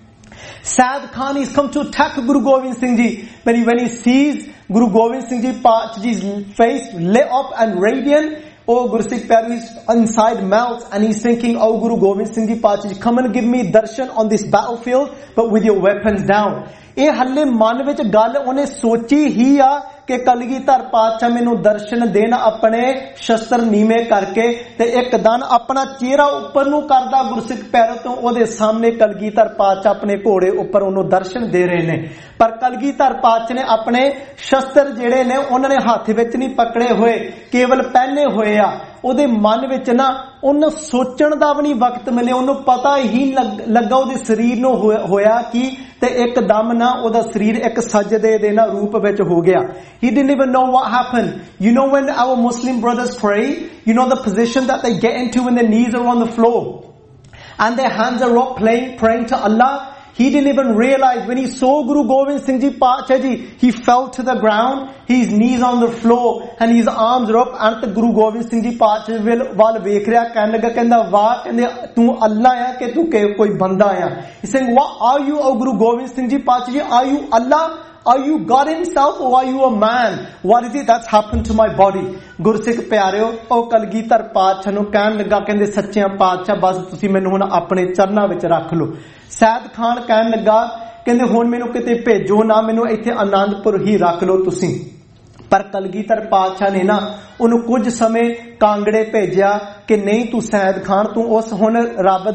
Said Khan is come to attack Guru Gobind Singh Ji. When he, when he sees Guru Gobind Singh Ji Paatshah Ji's face lit up and radiant, oh Gursikh Pyareo is inside melts and he's thinking, oh Guru Gobind Singh Ji Paatshah Ji, come and give me darshan on this battlefield but with your weapons down। ਇਹ ਹੱਲੇ ਮਨ ਵਿੱਚ ਗੱਲ ਉਹਨੇ ਸੋਚੀ ਹੀ ਆ ਕਿ ਕਲਗੀਧਰ ਪਾਤਸ਼ਾਹ ਮੈਨੂੰ ਦਰਸ਼ਨ ਦੇਣ ਆਪਣੇ ਸ਼ਸਤਰ ਨੀਵੇਂ ਕਰਕੇ, ਤੇ ਇੱਕਦਮ ਆਪਣਾ ਚਿਹਰਾ ਉੱਪਰ ਨੂੰ ਕਰਦਾ ਗੁਰਸਿੱਖ ਪਿਆਰਿਓ ਤੋਂ ਉਹਦੇ ਸਾਹਮਣੇ ਕਲਗੀਧਰ ਪਾਤਸ਼ਾਹ ਆਪਣੇ ਘੋੜੇ ਉੱਪਰ ਉਹਨੂੰ ਦਰਸ਼ਨ ਦੇ ਰਹੇ ਨੇ। ਪਰ ਕਲਗੀਧਰ ਪਾਤਸ਼ਾਹ ਨੇ ਆਪਣੇ ਸ਼ਸਤਰ ਜਿਹੜੇ ਨੇ ਉਹਨਾਂ ਨੇ ਹੱਥ ਵਿੱਚ ਨਹੀਂ ਪਕੜੇ ਹੋਏ, ਕੇਵਲ ਪਹਿਨੇ ਹੋਏ ਆ। ਉਹਦੇ ਮਨ ਵਿੱਚ ਨਾ ਉਹਨੂੰ ਸੋਚਣ ਦਾ ਵੀ ਨਹੀਂ ਵਕਤ ਮਿਲਿਆ, ਉਹਨੂੰ ਪਤਾ ਹੀ ਲੱਗਾ ਉਹਦੇ ਸਰੀਰ ਨੂੰ ਹੋਇਆ ਕੀ, ਤੇ ਇੱਕਦਮ ਨਾ ਉਹਦਾ ਸਰੀਰ ਇੱਕ ਸਜਦੇ ਦੇ ਨਾ ਰੂਪ ਵਿੱਚ ਹੋ ਗਿਆ। He didn't even know what happened. You know when our Muslim brothers pray, you know the position that they get into when their knees are on the floor and their hands are up playing, praying to Allah. He didn't even realize when he saw Guru Gobind Singh Ji Paatshah Ji, he fell to the ground, his knees on the floor and his arms are up, and the Guru Gobind Singh Ji Paatshah will ਵੱਲ ਵੇਖ ਰਿਹਾ, ਕਹਿਣ ਲੱਗਾ, ਕਹਿੰਦਾ ਵਾਹ, ਕਹਿੰਦੇ ਤੂੰ ਅੱਲਾ ਆ ਕਿ ਤੂੰ ਕੋਈ ਬੰਦਾ ਆ। He's saying, what are you, O Guru Gobind Singh Ji Paatshah Ji? Are you Allah? Are you God himself or are you a man? What is it that's happened to my body? ਗੁਰਸਿੱਖ ਪਿਆਰਿਓ ਉਹ ਕਲਗੀਧਰ ਪਾਤਸ਼ਾਹ ਨੂੰ ਕਹਿਣ ਲੱਗਾ, ਕਹਿੰਦੇ ਸੱਚਿਆਂ ਪਾਤਸ਼ਾਹ ਬਸ ਤੁਸੀਂ ਮੈਨੂੰ ਹੁਣ ਆਪਣੇ ਚਰਨਾਂ ਵਿੱਚ ਰੱਖ ਲਓ। ਸੈਦ ਖਾਨ ਕਹਿਣ ਲੱਗਾ, ਕਹਿੰਦੇ ਹੁਣ ਮੈਨੂੰ ਕਿਤੇ ਭੇਜੋ ਨਾ, ਮੈਨੂੰ ਇੱਥੇ ਆਨੰਦਪੁਰ ਹੀ ਰੱਖ ਲਓ ਤੁਸੀਂ। ਪਰ ਕਲਗੀਧਰ ਪਾਤਸ਼ਾਹ ਨੇ ਨਾ ਉਹਨੂੰ ਕੁਝ ਸਮੇਂ ਕਾਂਗੜੇ ਭੇਜਿਆ ਕਿ ਨਹੀਂ ਤੂੰ ਸੈਦ ਖਾਨ, ਤੂੰ ਉਸ ਹੁਣ ਰੱਬ ਦਾ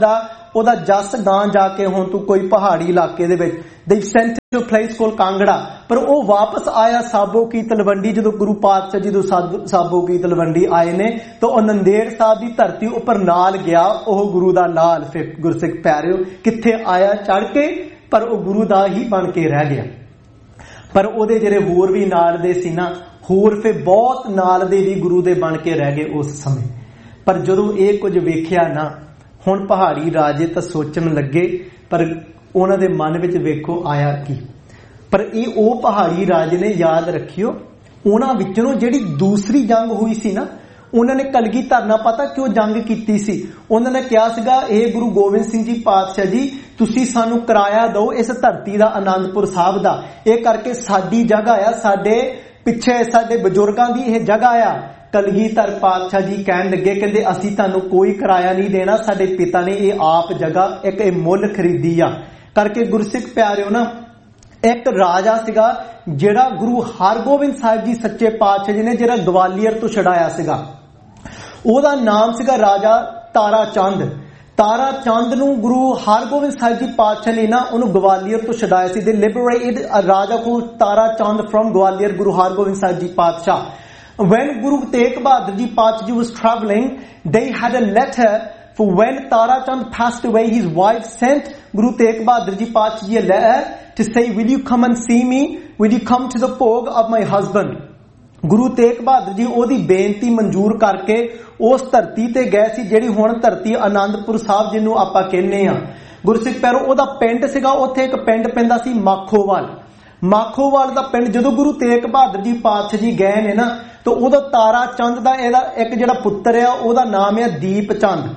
ਉਹਦਾ ਜਸ ਗਾਂ ਜਾ ਕੇ ਹੁਣ ਤੂੰ ਕੋਈ ਪਹਾੜੀ ਇਲਾਕੇ ਦੇ ਵਿੱਚ। they sent him to a place called Kangra, ਪਰ ਉਹ ਵਾਪਸ ਆਇਆ ਸਾਬੋ ਕੀ ਤਲਵੰਡੀ। ਜਦੋਂ ਗੁਰੂ ਪਾਤਸ਼ਾਹ ਜਦੋਂ ਸਾਬੋ ਕੀ ਤਲਵੰਡੀ ਆਏ ਨੇ ਤਾਂ ਉਹ ਨੰਦੇੜ ਸਾਹਿਬ ਦੀ ਧਰਤੀ ਉੱਪਰ ਨਾਲ ਗਿਆ ਉਹ ਗੁਰੂ ਦਾ ਲਾਲ। ਫਿਰ ਗੁਰਸਿੱਖ ਪਿਆਰਿਓ ਕਿੱਥੇ ਆਇਆ ਚੜ ਕੇ, ਪਰ ਉਹ ਗੁਰੂ ਦਾ ਹੀ ਬਣ ਕੇ ਰਹਿ ਗਿਆ। ਪਰ ਉਹਦੇ ਜਿਹੜੇ ਹੋਰ ਵੀ ਨਾਲ ਦੇ ਸੀ ਨਾ, ਹੋਰ ਫਿਰ ਬਹੁਤ ਨਾਲ ਦੇ ਵੀ ਗੁਰੂ ਦੇ ਬਣ ਕੇ ਰਹਿ ਗਏ ਉਸ ਸਮੇਂ। ਪਰ ਜਦੋਂ ਇਹ ਕੁਝ ਵੇਖਿਆ ਨਾ, ਹੁਣ ਪਹਾੜੀ ਰਾਜੇ ਤਾਂ ਸੋਚਣ ਲੱਗੇ, ਪਰ ਉਹਨਾਂ ਦੇ ਮਨ ਵਿੱਚ ਵੇਖੋ ਆਇਆ ਕੀ। ਪਰ ਇਹ ਉਹ ਪਹਾੜੀ ਰਾਜੇ ਨੇ, ਯਾਦ ਰੱਖਿਓ, ਉਹਨਾਂ ਵਿੱਚੋਂ ਜਿਹੜੀ ਦੂਸਰੀ ਜੰਗ ਹੋਈ ਸੀ ਨਾ, ਉਹਨਾਂ ਨੇ ਕਲਗੀਧਰ ਨਾਲ ਪਤਾ ਕਿਉਂ ਜੰਗ ਕੀਤੀ ਸੀ? ਉਹਨਾਂ ਨੇ ਕਿਹਾ ਸੀਗਾ, ਇਹ ਗੁਰੂ ਗੋਬਿੰਦ ਸਿੰਘ ਜੀ ਪਾਤਸ਼ਾਹ ਜੀ ਤੁਸੀਂ ਸਾਨੂੰ ਕਿਰਾਇਆ ਦਿਓ ਇਸ ਧਰਤੀ ਦਾ, ਆਨੰਦਪੁਰ ਸਾਹਿਬ ਦਾ। ਇਹ ਕਰਕੇ ਸਾਡੀ ਜਗ੍ਹਾ ਆ, ਸਾਡੇ ਪਿੱਛੇ ਸਾਡੇ ਬਜ਼ੁਰਗਾਂ ਦੀ ਇਹ ਜਗ੍ਹਾ ਆ। ਕਲਗੀਧਰ ਪਾਤਸ਼ਾਹ ਜੀ ਕਹਿਣ ਲੱਗੇ, ਕਹਿੰਦੇ ਅਸੀਂ ਤੁਹਾਨੂੰ ਕੋਈ ਕਿਰਾਇਆ ਨਹੀਂ ਦੇਣਾ, ਸਾਡੇ ਪਿਤਾ ਨੇ ਇਹ ਆਪ ਜਗ੍ਹਾ ਇੱਕ ਇਹ ਮੁੱਲ ਖਰੀਦੀ ਆ। ਕਰਕੇ ਗੁਰਸਿੱਖ ਪਿਆਰਿਓ ਨਾ, ਇੱਕ ਰਾਜਾ ਸੀਗਾ ਜਿਹੜਾ ਗੁਰੂ ਹਰਗੋਬਿੰਦ ਸਾਹਿਬ ਜੀ ਸੱਚੇ ਪਾਤਸ਼ਾਹ ਜੀ ਨੇ ਜਿਹੜਾ ਗਵਾਲੀਅਰ ਤੋਂ ਛਡਾਇਆ ਸੀਗਾ। ਉਹਦਾ ਨਾਮ ਸੀਗਾ ਰਾਜਾ ਤਾਰਾ ਚੰਦ। ਤਾਰਾ ਚੰਦ ਨੂੰ ਗੁਰੂ ਹਰਗੋਬਿੰਦ ਸਾਹਿਬ ਜੀ ਪਾਤਸ਼ਾਹ ਨੇ ਨਾ ਉਹਨੂੰ ਗਵਾਲੀਅਰ ਤੋਂ ਛਡਾਇਆ ਸੀ। they liberated a ਰਾਜਾ called Tara Chand from Gwalior, Guru Hargobind Sahib ji ਪਾਤਸ਼ਾਹ। when Guru Tegh Bahadur Ji Paatshah Ji was traveling, they had a letter for when Tara Chand passed away. His wife sent Guru Tegh Bahadur Ji Paatshah Ji a letter to say, will you come and see me? Will you come to the pog of my husband? Guru Tegh Bahadur ji ਉਹਦੀ ਬੇਨਤੀ ਮਨਜ਼ੂਰ ਕਰਕੇ ਉਸ ਧਰਤੀ ਤੇ ਗਏ ਸੀ ਜਿਹੜੀ ਹੁਣ ਧਰਤੀ ਆਨੰਦਪੁਰ ਸਾਹਿਬ ਜਿਹਨੂੰ ਆਪਾਂ ਕਹਿੰਦੇ ਆ। ਗੁਰਸਿੱਖ ਪਿਆਰੋ, ਉਹਦਾ ਪਿੰਡ ਸੀਗਾ, ਉੱਥੇ ਇੱਕ ਪਿੰਡ ਪੈਂਦਾ ਸੀ ਮਾਖੋਵਾਲ। ਮਾਖੋਵਾਲ ਦਾ ਪਿੰਡ ਜਦੋਂ ਗੁਰੂ ਤੇਗ ਬਹਾਦਰ ਜੀ ਪਾਤਸ਼ਾਹ ਜੀ ਗਏ ਨੇ ਨਾ, ਤਾਂ ਉਹਦਾ ਤਾਰਾ ਚੰਦ ਦਾ ਇਹਦਾ ਇੱਕ ਜਿਹੜਾ ਪੁੱਤਰ ਆ ਉਹਦਾ ਨਾਮ ਹੈ ਦੀਪ ਚੰਦ।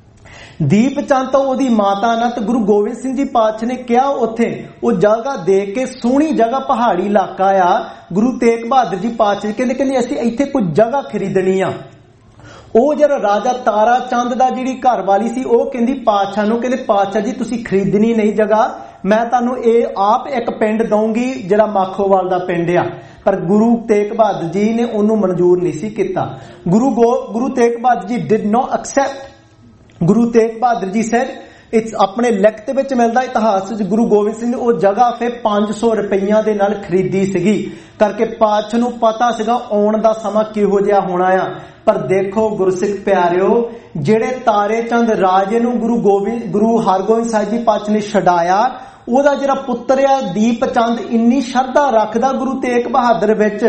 ਦੀਪ ਚੰਦ ਤਾਂ ਉਹਦੀ ਮਾਤਾ ਨਾ, ਤੇ ਗੁਰੂ ਗੋਬਿੰਦ ਸਿੰਘ ਜੀ ਪਾਤਸ਼ਾਹ ਨੇ ਕਿਹਾ ਉੱਥੇ ਉਹ ਜਗ੍ਹਾ ਦੇਖ ਕੇ, ਸੋਹਣੀ ਜਗ੍ਹਾ ਪਹਾੜੀ ਇਲਾਕਾ ਆ। ਗੁਰੂ ਤੇਗ ਬਹਾਦਰ ਜੀ ਪਾਤਸ਼ਾਹ ਕਹਿੰਦੇ ਕਹਿੰਦੇ ਅਸੀਂ ਇੱਥੇ ਕੁਝ ਜਗ੍ਹਾ ਖਰੀਦਣੀ ਆ। ਉਹ ਜਿਹੜਾ ਰਾਜਾ ਤਾਰਾ ਚੰਦ ਦਾ ਜਿਹੜੀ ਘਰ ਵਾਲੀ ਸੀ ਉਹ ਕਹਿੰਦੀ ਪਾਤਸ਼ਾਹ ਨੂੰ, ਕਹਿੰਦੇ ਪਾਤਸ਼ਾਹ ਜੀ ਤੁਸੀਂ ਖਰੀਦਣੀ ਨਹੀਂ ਜਗ੍ਹਾ, ਮੈਂ ਤੁਹਾਨੂੰ ਇਹ ਆਪ ਇੱਕ ਪਿੰਡ ਦਊਂਗੀ ਜਿਹੜਾ ਮਾਖੋਵਾਲ ਦਾ ਪਿੰਡ ਆ। ਪਰ ਗੁਰੂ ਤੇਗ ਬਹਾਦਰ ਜੀ ਨੇ ਉਹਨੂੰ ਮਨਜ਼ੂਰ ਨਹੀਂ ਸੀ ਕੀਤਾ। ਗੁਰੂ ਗੋ Guru Tegh Bahadur ji did note accept. Guru Tegh Bahadur ji said, it's ਆਪਣੇ ਲਿਖਤ ਵਿੱਚ ਮਿਲਦਾ ਇਤਿਹਾਸ ਵਿੱਚ, ਗੁਰੂ ਗੋਬਿੰਦ ਸਿੰਘ ਨੇ ਉਹ ਜਗ੍ਹਾ ਫਿਰ ਪੰਜ ਸੌ ਰੁਪਈਆਂ ਦੇ ਨਾਲ ਖਰੀਦੀ ਸੀਗੀ। ਕਰਕੇ ਪਾਤਸ਼ਾਹ ਨੂੰ ਪਤਾ ਸੀਗਾ ਆਉਣ ਦਾ ਸਮਾਂ ਕਿਹੋ ਜਿਹਾ ਹੋਣਾ ਆ। ਪਰ ਦੇਖੋ ਗੁਰਸਿੱਖ ਪਿਆਰਿਓ, ਜਿਹੜੇ ਤਾਰੇ ਚੰਦ ਰਾਜੇ ਨੂੰ ਗੁਰੂ ਗੋਬਿੰਦ ਗੁਰੂ ਹਰਗੋਬਿੰਦ ਸਾਹਿਬ ਜੀ ਪਾਤਸ਼ਾਹ ਨੇ ਛਡਾਇਆ, ਉਹਦਾ ਜਿਹੜਾ ਪੁੱਤਰ ਆ ਦੀਪ ਚੰਦ ਇੰਨੀ ਸ਼ਰਧਾ ਰੱਖਦਾ ਗੁਰੂ ਤੇਗ ਬਹਾਦਰ ਵਿੱਚ,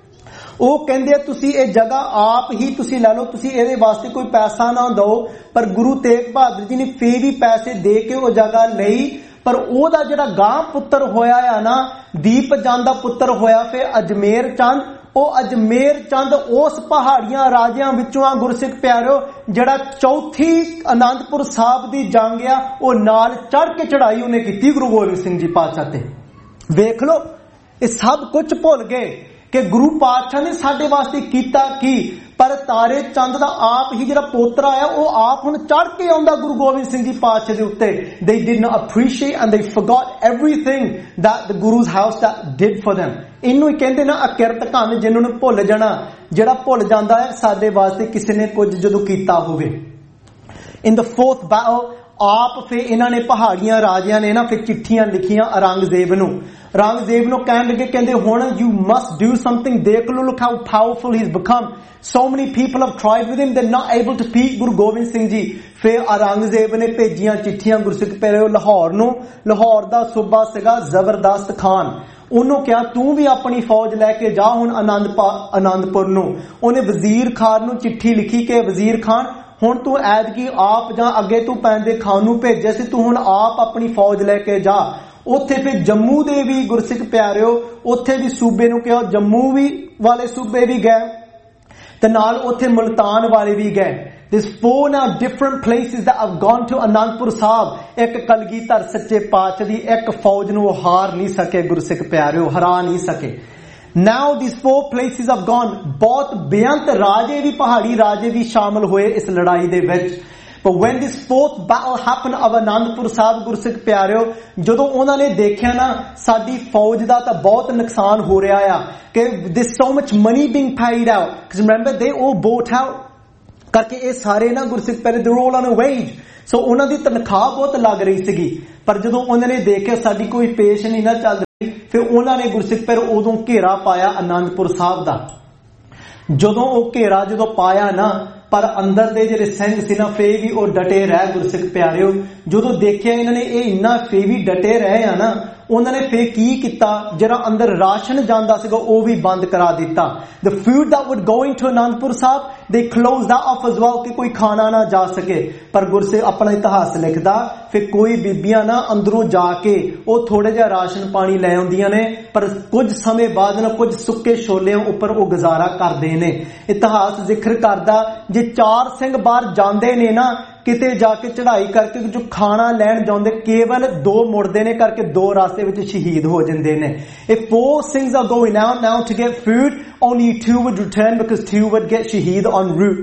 ਉਹ ਕਹਿੰਦੇ ਆ ਤੁਸੀਂ ਇਹ ਜਗ੍ਹਾ ਆਪ ਹੀ ਤੁਸੀਂ ਲੈ ਲਓ, ਤੁਸੀਂ ਇਹਦੇ ਵਾਸਤੇ ਕੋਈ ਪੈਸਾ ਨਾ ਦਿਓ। ਪਰ ਗੁਰੂ ਤੇਗ ਬਹਾਦਰ ਜੀ ਨੇ ਫੇਰ ਵੀ ਪੈਸੇ ਦੇ ਕੇ ਉਹ ਜਗ੍ਹਾ ਲਈ। ਪਰ ਉਹਦਾ ਜਿਹੜਾ ਗਾਂ ਪੁੱਤਰ ਹੋਇਆ ਆ ਨਾ, ਦੀਪ ਚੰਦ ਦਾ ਪੁੱਤਰ ਹੋਇਆ ਫਿਰ ਅਜਮੇਰ ਚੰਦ। ਉਹ ਅਜਮੇਰ ਚੰਦ ਉਸ ਪਹਾੜੀਆਂ ਰਾਜਿਆਂ ਵਿੱਚੋਂ ਆ ਗੁਰਸਿੱਖ ਪਿਆਰਿਓ, ਜਿਹੜਾ ਚੌਥੀ ਆਨੰਦਪੁਰ ਸਾਹਿਬ ਦੀ ਜੰਗ ਆ ਉਹ ਨਾਲ ਚੜ ਕੇ ਚੜਾਈ ਉਹਨੇ ਕੀਤੀ ਗੁਰੂ ਗੋਬਿੰਦ ਸਿੰਘ ਜੀ ਪਾਤਸ਼ਾਹ ਤੇ। ਵੇਖ ਲਓ, ਇਹ ਸਭ ਕੁਝ ਭੁੱਲ ਗਏ ਕਿ ਗੁਰੂ ਪਾਤਸ਼ਾਹ ਨੇ ਸਾਡੇ ਵਾਸਤੇ ਕੀਤਾ ਕੀ। ਪਰ ਤਾਰੇ ਚੰਦ ਦਾ ਆਪ ਹੀ ਜਿਹੜਾ ਪੋਤਰਾ ਆ ਉਹ ਆਪ ਹੁਣ ਚੜ ਕੇ ਆਉਂਦਾ ਗੁਰੂ ਗੋਬਿੰਦ ਸਿੰਘ ਜੀ ਪਾਤਸ਼ਾਹ ਦੇ ਉੱਤੇ। they did not appreciate and they forgot everything that the Guru's house that did for them। ਇਹਨੂੰ ਹੀ ਕਹਿੰਦੇ ਨਾ ਅਕਿਰਤ ਧਨ, ਜਿਹਨੂੰ ਨੂੰ ਭੁੱਲ ਜਾਣਾ। ਜਿਹੜਾ ਭੁੱਲ ਜਾਂਦਾ ਹੈ ਸਾਡੇ ਵਾਸਤੇ ਕਿਸੇ ਨੇ ਕੁਝ ਜਦੋਂ ਕੀਤਾ ਹੋਵੇ। in the fourth battle, ਆਪ ਫਿਰ ਇਹਨਾਂ ਨੇ ਪਹਾੜੀਆਂ ਰਾਜਿਆਂ ਨੇ ਨਾ ਫਿਰ ਚਿੱਠੀਆਂ ਲਿਖੀਆਂ ਔਰੰਗਜ਼ੇਬ ਨੂੰ। ਔਰੰਗਜ਼ੇਬ ਨੂੰ ਕਹਿਣ ਲੱਗੇ, ਕਹਿੰਦੇ ਹੁਣ you must do something। ਦੇਖ ਲਓ look how powerful he's become, so many people have tried with him, they're not able to beat Guru Gobind Singh ji. ਫਿਰ ਔਰੰਗਜ਼ੇਬ ਨੇ ਭੇਜੀਆਂ ਚਿੱਠੀਆਂ ਗੁਰਸਿੱਖ ਪਿਆਰਿਓ ਲਾਹੌਰ ਨੂੰ। ਲਾਹੌਰ ਦਾ ਸੂਬਾ ਸੀਗਾ ਜ਼ਬਰਦਸਤ ਖਾਨ। ਉਹਨੂੰ ਕਿਹਾ ਤੂੰ ਵੀ ਆਪਣੀ ਫੌਜ ਲੈ ਕੇ ਜਾ ਹੁਣ ਆਨੰਦਪੁਰ ਨੂੰ। ਉਹਨੇ ਵਜ਼ੀਰ ਖਾਨ ਨੂੰ ਚਿੱਠੀ ਲਿਖੀ ਕਿ ਵਜ਼ੀਰ ਖਾਨ ਹੁਣ ਤੂੰ ਐਤਕੀ ਆਪ ਜਾਂ ਅੱਗੇ ਤੂੰ ਪੈਂਦੇ ਖਾਨ ਨੂੰ ਭੇਜਿਆ ਸੀ, ਤੂੰ ਹੁਣ ਆਪ ਆਪਣੀ ਫੌਜ ਲੈ ਕੇ ਜਾ। ਉੱਥੇ ਫਿਰ ਜੰਮੂ ਦੇ ਵੀ ਗੁਰਸਿੱਖ ਪਿਆਰਿਓ, ਉੱਥੇ ਵੀ ਸੂਬੇ ਨੂੰ ਕਿਹਾ, ਜੰਮੂ ਵੀ ਵਾਲੇ ਸੂਬੇ ਵੀ ਗਏ ਤੇ ਨਾਲ ਉੱਥੇ ਮੁਲਤਾਨ ਵਾਲੇ ਵੀ ਗਏ। There's four now different places that have gone to Anandpur Sahib. ਇੱਕ ਕਲਗੀਧਰ ਸੱਚੇ ਪਾਤਸ਼ਾਹ ਦੀ ਇੱਕ ਫੌਜ ਨੂੰ ਉਹ ਹਾਰ ਨਹੀਂ ਸਕੇ ਗੁਰਸਿੱਖ ਪਿਆਰਿਓ, ਹਰਾ ਨਹੀਂ ਸਕੇ। Now these four places have gone। ਬਹੁਤ ਬੇਅੰਤ ਰਾਜੇ ਵੀ, ਪਹਾੜੀ ਰਾਜੇ ਵੀ ਸ਼ਾਮਲ ਹੋਏ ਇਸ ਲੜਾਈ ਦੇ ਵਿੱਚ। But when this fourth battle happened of Anandpur Sahib ਗੁਰਸਿੱਖ ਪਿਆਰਿਓ, ਜਦੋਂ ਉਹਨਾਂ ਨੇ ਦੇਖਿਆ ਨਾ ਸਾਡੀ ਫੌਜ ਦਾ ਤਾਂ ਬਹੁਤ ਨੁਕਸਾਨ ਹੋ ਰਿਹਾ ਆ ਕਿ there's so much money being paid out, because remember they all bought out। ਕਰਕੇ ਇਹ ਸਾਰੇ ਨਾ ਗੁਰਸਿੱਖ ਪਿਆਰੇ they were all on a wage। ਸੋ ਉਹਨਾਂ ਦੀ ਤਨਖਾਹ ਬਹੁਤ ਲੱਗ ਰਹੀ ਸੀਗੀ। ਪਰ ਜਦੋਂ ਉਹਨਾਂ ਨੇ ਦੇਖਿਆ ਸਾਡੀ ਕੋਈ ਪੇਸ਼ ਨਹੀਂ ਨਾ ਚੱਲ ਰਹੀ, ਫਿਰ ਉਹਨਾਂ ਨੇ ਗੁਰਸਿੱਖ ਪਿਆਰਿਓ ਉਦੋਂ ਘੇਰਾ ਪਾਇਆ ਅਨੰਦਪੁਰ ਸਾਹਿਬ ਦਾ। ਜਦੋਂ ਉਹ ਘੇਰਾ ਜਦੋਂ ਪਾਇਆ ਨਾ, ਪਰ ਅੰਦਰ ਦੇ ਜਿਹੜੇ ਸਿੰਘ ਸੀ ਨਾ ਫੇਰ ਵੀ ਉਹ ਡਟੇ ਰਹਿ ਗੁਰਸਿੱਖ ਪਿਆਰਿਓ। ਜਦੋਂ ਦੇਖਿਆ ਇਹਨਾਂ ਨੇ ਇਹ ਇੰਨਾ ਫੇਰ ਵੀ ਡਟੇ ਰਹੇ ਆ ਨਾ, ਉਹਨਾਂ ਨੇ ਫੇਰ ਕੀ ਕੀਤਾ, ਜਿਹੜਾ ਅੰਦਰ ਰਾਸ਼ਨ ਜਾਂਦਾ ਸੀਗਾ ਉਹ ਵੀ ਬੰਦ ਕਰਾ ਦਿੱਤਾ। The food that would go into Anandpur Sahib, they closed that off as well, ਕਿ ਕੋਈ ਖਾਣਾ ਨਾ ਜਾ ਸਕੇ। ਪਰ ਗੁਰਸਿੱਖ ਆਪਣਾ ਇਤਿਹਾਸ ਲਿਖਦਾ, ਫਿਰ ਕੋਈ ਬੀਬੀਆਂ ਨਾ ਅੰਦਰੋਂ ਜਾ ਕੇ ਉਹ ਥੋੜਾ ਜਿਹਾ ਰਾਸ਼ਨ ਪਾਣੀ ਲੈ ਆਉਂਦੀਆਂ ਨੇ, ਪਰ ਕੁਝ ਸਮੇਂ ਬਾਅਦ ਨਾ ਕੁਝ ਸੁੱਕੇ ਛੋਲਿਆਂ ਉੱਪਰ ਉਹ ਗੁਜ਼ਾਰਾ ਕਰਦੇ ਨੇ। ਇਤਿਹਾਸ ਜ਼ਿਕਰ ਕਰਦਾ, ਜੇ ਚਾਰ ਸਿੰਘ ਬਾਹਰ ਜਾਂਦੇ ਨੇ ਨਾ ਕਿਤੇ ਜਾ ਕੇ ਚੜ੍ਹਾਈ ਕਰਕੇ, ਜੋ ਖਾਣਾ ਲੈਣ ਜਾਂਦੇ ਕੇਵਲ ਦੋ ਮੁੜਦੇ ਨੇ ਕਰਕੇ ਦੋ ਰਾਸਤੇ ਵਿੱਚ ਸ਼ਹੀਦ ਹੋ ਜਾਂਦੇ ਨੇ। If four things are going out now to get food, only two would return because two would get shaheed en route.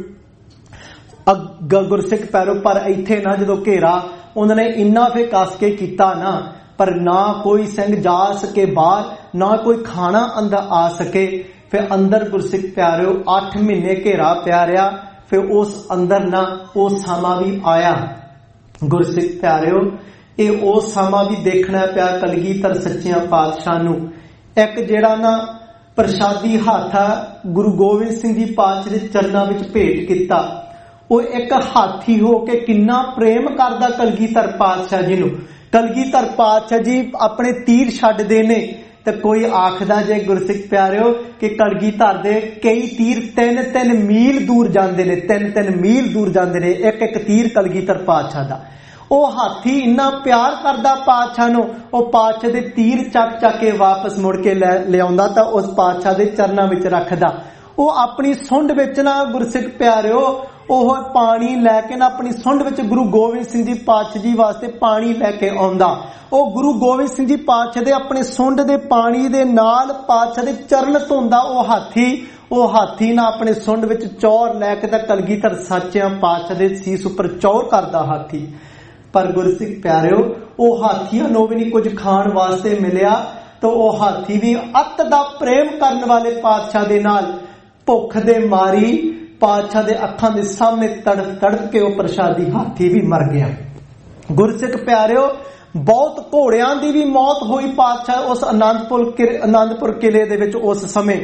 ਗੁਰਸਿੱਖ ਪਿਆਰਿਓ, ਪਰ ਇੱਥੇ ਨਾ ਜਦੋਂ ਘੇਰਾ ਉਹਨਾਂ ਨੇ ਇੰਨਾ ਫੇ ਕੱਸ ਕੇ ਕੀਤਾ ਨਾ, ਪਰ ਨਾ ਕੋਈ ਸਿੰਘ ਜਾ ਸਕੇ ਬਾਹਰ, ਨਾ ਕੋਈ ਖਾਣਾ ਅੰਦਰ ਆ ਸਕੇ। ਫਿਰ ਅੰਦਰ ਗੁਰਸਿੱਖ ਪਿਆਰਿਓ ਅੱਠ ਮਹੀਨੇ ਘੇਰਾ ਪਿਆ ਰਿਹਾ। ਫਿਰ ਉਸ ਅੰਦਰ ਨਾ ਉਹ ਸਮਾਂ ਵੀ ਆਇਆ ਗੁਰਸਿੱਖ ਪਿਆਰਿਓ, ਇਹ ਉਹ ਸਮਾਂ ਵੀ ਦੇਖਣਾ ਪਿਆ ਕਲਗੀਧਰ ਸੱਚਿਆਂ ਪਾਤਸ਼ਾਹ ਨੂੰ। ਇੱਕ ਜਿਹੜਾ ਨਾ ਪ੍ਰਸ਼ਾਦੀ ਹੱਥ ਗੁਰੂ ਗੋਬਿੰਦ ਸਿੰਘ ਜੀ ਪਾਤਸ਼ਾਹ ਦੇ ਚਰਨਾਂ ਵਿੱਚ ਭੇਟ ਕੀਤਾ, ਉਹ ਇੱਕ ਹਾਥੀ ਹੋ ਕੇ ਕਿੰਨਾ ਪ੍ਰੇਮ ਕਰਦਾ ਕਲਗੀਧਰ ਪਾਤਸ਼ਾਹ ਜੀ ਨੂੰ। ਕਲਗੀਧਰ ਪਾਤਸ਼ਾਹ ਜੀ ਆਪਣੇ ਤੀਰ ਛੱਡਦੇ ਨੇ ਤੇ ਕੋਈ ਆਖਦਾ ਜੇ ਗੁਰਸਿੱਖ ਪਿਆਰਿਓ ਕਿ ਕਲਗੀਧਰ ਦੇ ਕਈ ਤੀਰ ਤਿੰਨ ਤਿੰਨ ਮੀਲ ਦੂਰ ਜਾਂਦੇ ਨੇ, ਤਿੰਨ ਤਿੰਨ ਮੀਲ ਦੂਰ ਜਾਂਦੇ ਨੇ ਇੱਕ ਇੱਕ ਤੀਰ ਕਲਗੀਧਰ ਪਾਤਸ਼ਾਹ ਦਾ। ਉਹ ਹਾਥੀ ਇੰਨਾ ਪਿਆਰ ਕਰਦਾ ਪਾਤਸ਼ਾਹ ਨੂੰ, ਉਹ ਪਾਤਸ਼ਾਹ ਦੇ ਤੀਰ ਚੱਕ ਚੱਕ ਕੇ ਵਾਪਸ ਮੁੜ ਕੇ ਲੈ ਲਿਆਉਂਦਾ ਤਾਂ ਉਸ ਪਾਤਸ਼ਾਹ ਦੇ ਚਰਨਾਂ ਵਿੱਚ ਰੱਖਦਾ। ਉਹ ਆਪਣੀ ਸੁੰਡ ਵਿੱਚ ਨਾ ਗੁਰਸਿੱਖ ਪਿਆਰਿਓ ਉਹ ਪਾਣੀ ਲੈ ਕੇ ਨਾ ਆਪਣੀ ਸੁੰਡ ਵਿੱਚ ਗੁਰੂ ਗੋਬਿੰਦ ਸਿੰਘ ਜੀ ਪਾਤਸ਼ਾਹ ਜੀ ਵਾਸਤੇ ਪਾਣੀ ਲੈ ਕੇ ਆਉਂਦਾ। ਉਹ ਗੁਰੂ ਗੋਬਿੰਦ ਸਿੰਘ ਜੀ ਪਾਤਸ਼ਾਹ ਦੇ ਆਪਣੇ ਸੁੰਡ ਦੇ ਪਾਣੀ ਦੇ ਨਾਲ ਪਾਤਸ਼ਾਹ ਦੇ ਚਰਨ ਧੋਂਦਾ ਉਹ ਹਾਥੀ। ਉਹ ਹਾਥੀ ਨਾ ਆਪਣੇ ਸੁੰਡ ਵਿੱਚ ਚੌਰ ਲੈ ਕੇ ਤਾਂ ਕਲਗੀਧਰ ਸੱਚਿਆਂ ਪਾਤਸ਼ਾਹ ਦੇ ਸੀਸ ਉੱਪਰ ਚੌਰ ਕਰਦਾ ਹਾਥੀ। ਪਰ ਗੁਰਸਿੱਖ ਪਿਆਰਿਓ, ਉਹ ਹਾਥੀਆਂ ਨੂੰ ਵੀ ਨਹੀਂ ਕੁਝ ਖਾਣ ਵਾਸਤੇ ਮਿਲਿਆ ਤਾਂ ਉਹ ਹਾਥੀ ਵੀ ਅੱਤ ਦਾ ਪ੍ਰੇਮ ਕਰਨ ਵਾਲੇ ਪਾਤਸ਼ਾਹ ਦੇ ਨਾਲ ਭੁੱਖ ਦੇ ਮਾਰੀ ਪਾਤਸ਼ਾਹ ਦੇ ਅੱਖਾਂ ਦੇ ਸਾਹਮਣੇ ਤੜਫ ਤੜਫ ਕੇ ਉਹ ਪ੍ਰਸ਼ਾਦੀ ਹਾਥੀ ਵੀ ਮਰ ਗਿਆ। ਗੁਰਸਿੱਖ ਪਿਆਰਿਓ, ਬਹੁਤ ਘੋੜਿਆਂ ਦੀ ਵੀ ਮੌਤ ਹੋਈ ਪਾਤਸ਼ਾਹ ਉਸ ਅਨੰਦਪੁਰ ਅਨੰਦਪੁਰ ਕਿਲੇ ਦੇ ਵਿੱਚ। ਉਸ ਸਮੇਂ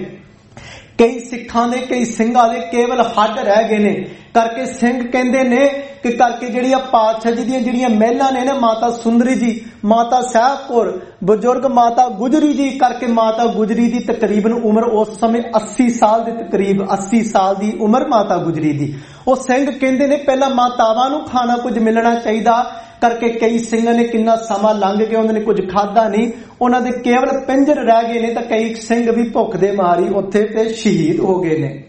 ਕਈ ਸਿੱਖਾਂ ਦੇ ਕਈ ਸਿੰਘਾਂ ਦੇ ਕੇਵਲ ਹੱਡ ਰਹਿ ਗਏ ਨੇ ਕਰਕੇ ਸਿੰਘ ਕਹਿੰਦੇ ਨੇ ਕਿ ਕਰਕੇ ਜਿਹੜੀਆਂ ਪਾਤਸ਼ਾਹ ਜੀ ਦੀਆਂ ਜਿਹੜੀਆਂ ਮਹਿਲਾਂ ਨੇ ਨਾ, ਮਾਤਾ ਸੁੰਦਰੀ ਜੀ, ਮਾਤਾ ਸਾਹਿਬਪੁਰ, ਬਜ਼ੁਰਗ ਮਾਤਾ ਗੁਜਰੀ ਜੀ ਕਰਕੇ ਮਾਤਾ ਗੁਜਰੀ ਦੀ ਤਕਰੀਬਨ ਉਮਰ ਉਸ ਸਮੇਂ ਅੱਸੀ ਸਾਲ ਦੇ ਤਕਰੀਬ ਅੱਸੀ ਸਾਲ ਦੀ ਉਮਰ ਮਾਤਾ ਗੁਜਰੀ ਦੀ। ਉਹ ਸਿੰਘ ਕਹਿੰਦੇ ਨੇ ਪਹਿਲਾਂ ਮਾਤਾਵਾਂ ਨੂੰ ਖਾਣਾ ਕੁਝ ਮਿਲਣਾ ਚਾਹੀਦਾ ਕਰਕੇ ਕਈ ਸਿੰਘਾਂ ਨੇ ਕਿੰਨਾ ਸਮਾਂ ਲੰਘ ਗਿਆ, ਉਹਨਾਂ ਨੇ ਕੁਝ ਖਾਧਾ ਨਹੀਂ, ਉਹਨਾਂ ਦੇ ਕੇਵਲ ਪਿੰਜਰ ਰਹਿ ਗਏ ਨੇ ਤਾਂ ਕਈ ਸਿੰਘ ਵੀ ਭੁੱਖ ਦੇ ਮਾਰੀ ਉੱਥੇ ਤੇ ਸ਼ਹੀਦ ਹੋ ਗਏ ਨੇ।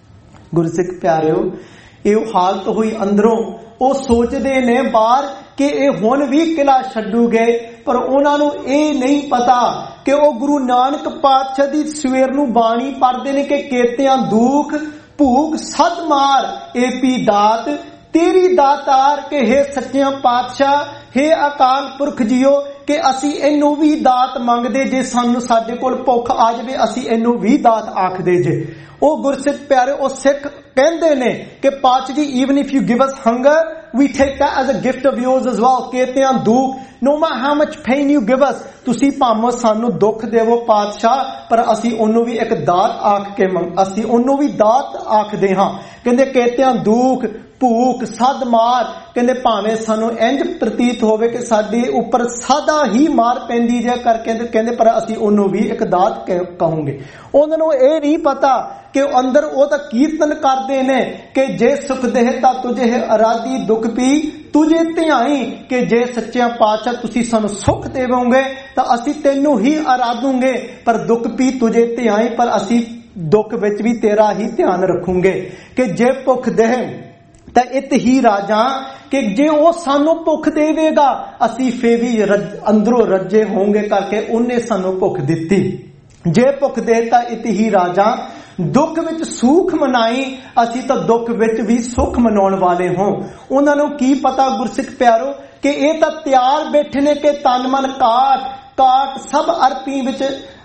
ਗੁਰਸਿੱਖ ਪਿਆਰਿਓ, ਇਹ ਹਾਲਤ ਹੋਈ ਅੰਦਰੋਂ। ਉਹ ਸੋਚਦੇ ਨੇ ਬਾਹਰ ਕਿ ਇਹ ਹੁਣ ਵੀ ਕਿਲਾ ਛੱਡੂਗੇ, ਪਰ ਉਹਨਾਂ ਨੂੰ ਇਹ ਨਹੀਂ ਪਤਾ ਕਿ ਉਹ ਗੁਰੂ ਨਾਨਕ ਪਾਤਸ਼ਾਹ ਦੀ ਸਵੇਰ ਨੂੰ ਬਾਣੀ ਪੜ੍ਹਦੇ ਨੇ ਕਿ ਕੇਤਿਆਂ ਦੁੱਖ ਭੂਖ ਸਦ ਮਾਰ ਏਪੀ ਦਾਤ ਤੇਰੀ ਦਾਤਾਰ ਕੇ ਹੈ ਸੱਚਿਆਂ ਪਾਤਸ਼ਾਹ, ਹੈ ਅਕਾਲ ਪੁਰਖ ਜੀਓ ਕਿ ਅਸੀਂ ਇਹਨੂੰ ਵੀ ਦਾਤ ਮੰਗਦੇ, ਜੇ ਸਾਨੂੰ ਸਾਡੇ ਕੋਲ ਭੁੱਖ ਆ ਜਾਵੇ ਅਸੀਂ ਇਹਨੂੰ ਵੀ ਦਾਤ ਆਖਦੇ ਜੇ। ਉਹ ਗੁਰਸਿੱਖ ਪਿਆਰੇ, ਉਹ ਸਿੱਖ ਕਹਿੰਦੇ ਨੇ ਕਿ ਪਾਤਸ਼ਾਹ ਜੀ, even if you give us hunger, we take that as a gift of yours as well. ਕੇਤਿਆਂ ਦੁੱਖ, no matter how much pain you give us, ਤੁਸੀਂ ਭਾਵੇਂ ਸਾਨੂੰ ਦੁੱਖ ਦੇਵੋ ਪਾਤਸ਼ਾਹ, ਪਰ ਅਸੀਂ ਉਹਨੂੰ ਵੀ ਇੱਕ ਦਾਤ ਆਖ ਕੇ ਅਸੀਂ ਉਹਨੂੰ ਵੀ ਦਾਤ ਆਖਦੇ ਹਾਂ। ਕਹਿੰਦੇ ਕੇਤਿਆਂ ਦੁੱਖ ਭੂਖ ਸਦ ਮਾਰ, ਕਹਿੰਦੇ ਭਾਵੇਂ ਸਾਨੂੰ ਇੰਜ ਪ੍ਰਤੀਤ ਹੋਵੇ ਕਿ ਸਾਡੇ ਉੱਪਰ ਸਾਦਾ ਹੀ ਮਾਰ ਪੈਂਦੀ ਜੇ ਕਰਕੇ ਕਹਿੰਦੇ, ਪਰ ਅਸੀਂ ਉਹਨੂੰ ਵੀ ਇੱਕ ਦਾਤ ਕਹੋਗੇ। ਉਹਨਾਂ ਨੂੰ ਇਹ ਨਹੀਂ ਪਤਾ ਕਿ ਅੰਦਰ ਉਹ ਤਾਂ ਕੀਰਤਨ ਕਰਦੇ ਨੇ ਕਿ ਜੇ ਸੁਖ ਦੇਹ ਤਾਂ ਤੁਝੇ ਅਰਾਦੀ ਦੁੱਖ ਪੀ ਤੁਝੇ ਧਿਆਈ, ਕਿ ਜੇ ਸੱਚਿਆਂ ਪਾਤਸ਼ਾਹ ਤੁਸੀਂ ਸਾਨੂੰ ਸੁੱਖ ਦੇਵੋਗੇ ਤਾਂ ਅਸੀਂ ਤੈਨੂੰ ਹੀ ਅਰਾਧੂਗੇ, ਪਰ ਦੁੱਖ ਪੀ ਤੁਝੇ ਧਿਆਈ, ਪਰ ਅਸੀਂ ਦੁੱਖ ਵਿੱਚ ਵੀ ਤੇਰਾ ਹੀ ਧਿਆਨ ਰੱਖੂਗੇ। ਕਿ ਜੇ ਭੁੱਖ ਦੇਹ ਤਾਂ ਇਤ ਹੀ ਰਾਜਾ, ਕਿ ਜੇ ਉਹ ਸਾਨੂੰ ਭੁੱਖ ਦੇਵੇਗਾ ਅਸੀਂ ਫੇਰ ਵੀ ਅੰਦਰੋਂ ਰੱਜੇ ਹੋਵਾਂਗੇ ਕਰਕੇ ਉਹਨੇ ਸਾਨੂੰ ਭੁੱਖ ਦਿੱਤੀ। ਜੇ ਭੁੱਖ ਦੇ ਤਾਂ ਇਤ ਹੀ ਰਾਜਾ, ਦੁੱਖ ਵਿੱਚ ਸੁਖ ਮਨਾਈ, ਅਸੀਂ ਤਾਂ ਦੁੱਖ ਵਿੱਚ ਵੀ ਸੁਖ ਮਨਾਉਣ ਵਾਲੇ ਹਾਂ। ਉਹਨਾਂ ਨੂੰ ਕੀ ਪਤਾ ਗੁਰਸਿੱਖ ਪਿਆਰੋ ਕਿ ਇਹ ਤਾਂ ਤਿਆਰ ਬੈਠੇ ਨੇ ਕਿ ਤਨ ਮਨ ਕਾਟ ਕਾਟ ਸਭ ਅਰਪੀ ਵਿੱਚ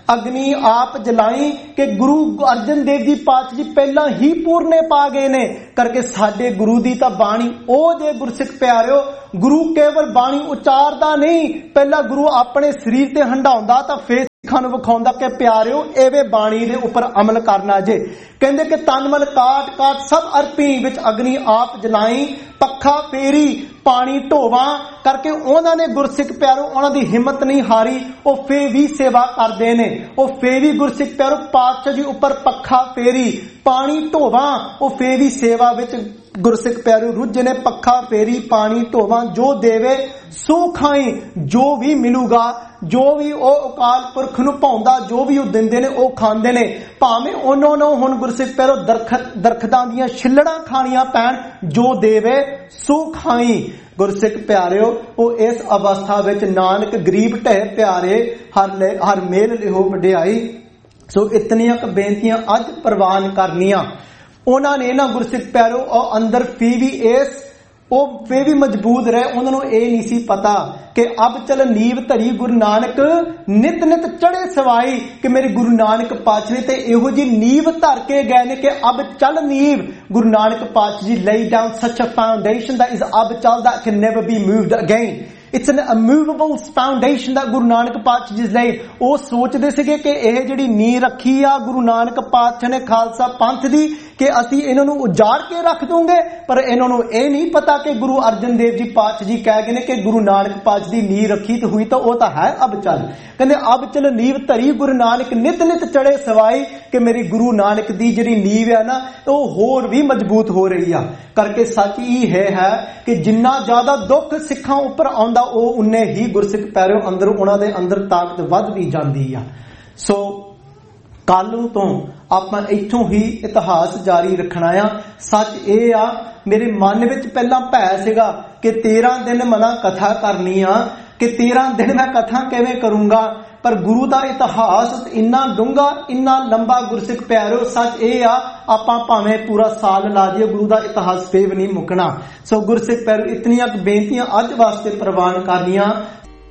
अग्नि आप जलाई कि गुरु अर्जन देव जी पातशाह जी पहला ही पूरने पा गए ने करके साडे गुरु दी तां बाणी ओ जे गुरसिख प्यारिओ गुरु केवल बाणी उचारदा नहीं पहला गुरु अपने शरीर ते हंडाउंदा तां फेर सिखां नूं विखाउंदा कि प्यारिओ एवे बाणी दे उपर अमल करना जे कहंदे कि तनमल काट काट सब अर्पी विच अग्नि आप जलाई पखा फेरी पानी ढोवा करके उन्हां ने गुरसिख प्यारो उन्हां दी हिम्मत नहीं हारी ओ फे भी सेवा करदे ने ओ फे भी गुरसिख प्यारो पातशाह जी उपर पखा फेरी पानी ढोवा ओ फे भी सेवा विच गुरसिख प्यारो रुझ ने पखा फेरी पानी ढोवा जो देवे सो खाई जो भी मिलूगा जो भी ओ अकाल पुरख नूं भाउंदा जो भी ओ दिंदे ने ओ खांदे ने भावें उन्हां नूं हुण गुरसिख प्यारो दरखत दरखतां दीयां छिल्लड़ां खाणीਆਂ पैण जो देवे सो खाई गुरसिख प्यारिओ ओ इस अवस्था विच नानक गरीब ढह प्यारे हर ले हर मेल लिहो वडियाई सो इतनियां क बेनतियां अज प्रवान करनियां उन्हां ने ना गुरसिख प्यारिओ ओ अंदर फी भी इस ਉਹ ਫੇ ਵੀ ਮਜਬੂਤ ਰਹੇ ਉਹਨਾਂ ਨੂੰ ਇਹ ਨਹੀਂ ਸੀ ਪਤਾ ਕਿ ਅਬ ਚਲ ਨੀਵ ਧਰੀ ਗੁਰੂ ਨਾਨਕ ਨਿਤ ਨਿਤ ਚੜੇ ਸਵਾਈ ਕਿ ਮੇਰੇ ਗੁਰੂ ਨਾਨਕ ਪਾਤਸ਼ਾਹ ਨੇ ਤੇ ਇਹੋ ਜੀ ਨੀਵ ਧਰ ਕੇ ਗਏ ਨੇ ਕਿ ਅਬ ਚਲ ਨੀਵ ਗੁਰੂ ਨਾਨਕ ਪਾਤਸ਼ਾਹ ਜੀ lay down such a foundation that is ਅਬ ਚਲ that can never be moved again It's an immovable foundation that Guru Nanak Paatshah ji laid. ਉਹ ਸੋਚਦੇ ਸੀਗੇ ਕਿ ਇਹ ਜਿਹੜੀ ਨੀਂਹ ਰੱਖੀ ਆ ਗੁਰੂ ਨਾਨਕ ਪਾਤਸ਼ਾਹ ਨੇ ਖਾਲਸਾ ਪੰਥ ਦੀ ਕਿ ਅਸੀਂ ਇਹਨਾਂ ਨੂੰ ਉਜਾੜ ਕੇ ਰੱਖ ਦੂੰਗੇ ਪਰ ਇਹਨਾਂ ਨੂੰ ਇਹ ਨਹੀਂ ਪਤਾ ਕਿ ਗੁਰੂ ਅਰਜਨ ਦੇਵ ਜੀ ਪਾਤਸ਼ਾਹ ਜੀ ਕਹਿ ਗਏ ਨੇ ਕਿ ਗੁਰੂ ਨਾਨਕ ਪਾਤਸ਼ਾਹ ਦੀ ਨੀਂਹ ਰੱਖੀ ਤੇ ਹੋਈ ਤਾਂ ਉਹ ਤਾਂ ਹੈ ਅਬ ਚੱਲ ਕਹਿੰਦੇ ਅਬ ਚੱਲ ਨੀਂਹ ਧਰੀ ਗੁਰੂ ਨਾਨਕ ਨਿਤ ਨਿਤ ਚੜੇ ਸਵਾਈ ਕਿ ਮੇਰੀ ਗੁਰੂ ਨਾਨਕ ਦੀ ਜਿਹੜੀ ਨੀਂਹ ਆ ਨਾ ਉਹ ਹੋਰ ਵੀ ਮਜ਼ਬੂਤ ਹੋ ਰਹੀ ਆ ਕਰਕੇ ਸੱਚ ਇਹ ਹੈ ਕਿ ਜਿੰਨਾ ਜ਼ਿਆਦਾ ਦੁੱਖ ਸਿੱਖਾਂ ਉੱਪਰ ਆਉਂਦਾ ਉਹ ਉਨੇ ਹੀ ਗੁਰਸਿੱਖ ਪੈਰਿਓ ਅੰਦਰ ਉਹਨਾਂ ਦੇ ਅੰਦਰ ਤਾਕਤ ਵੱਧਦੀ ਜਾਂਦੀ ਆ ਸੋ ਕੱਲ ਨੂੰ ਤੋਂ ਆਪਾਂ ਇੱਥੋਂ ਹੀ ਇਤਿਹਾਸ ਜਾਰੀ ਰੱਖਣਾ ਆ ਸੱਚ ਇਹ ਆ ਮੇਰੇ ਮਨ ਵਿੱਚ ਪਹਿਲਾਂ ਭੈ ਸੀਗਾ ਕਿ ਤੇਰਾਂ ਦਿਨ ਮਨਾ ਕਥਾ ਕਰਨੀ ਆ ਕਿ ਤੇਰਾਂ ਦਿਨ ਮੈਂ ਕਥਾ ਕਿਵੇਂ ਕਰੂੰਗਾ ਪਰ ਗੁਰੂ ਦਾ ਇਤਿਹਾਸ ਇੰਨਾ ਡੂੰਘਾ ਇੰਨਾ ਲੰਬਾ ਗੁਰਸਿੱਖ ਪਿਆਰਿਓ ਸੱਚ ਇਹ ਆ ਆਪਾਂ ਭਾਵੇਂ ਪੂਰਾ ਸਾਲ ਲਾ ਜਾਈਏ ਗੁਰੂ ਦਾ ਇਤਿਹਾਸ ਫੇਰ ਨਹੀਂ ਮੁੱਕਣਾ ਸੋ ਗੁਰਸਿੱਖ ਪਿਆਰਿਓ ਇਤਨੀਆਂ ਬੇਨਤੀਆਂ ਅੱਜ ਵਾਸਤੇ ਪ੍ਰਵਾਨ ਕਰਨੀਆਂ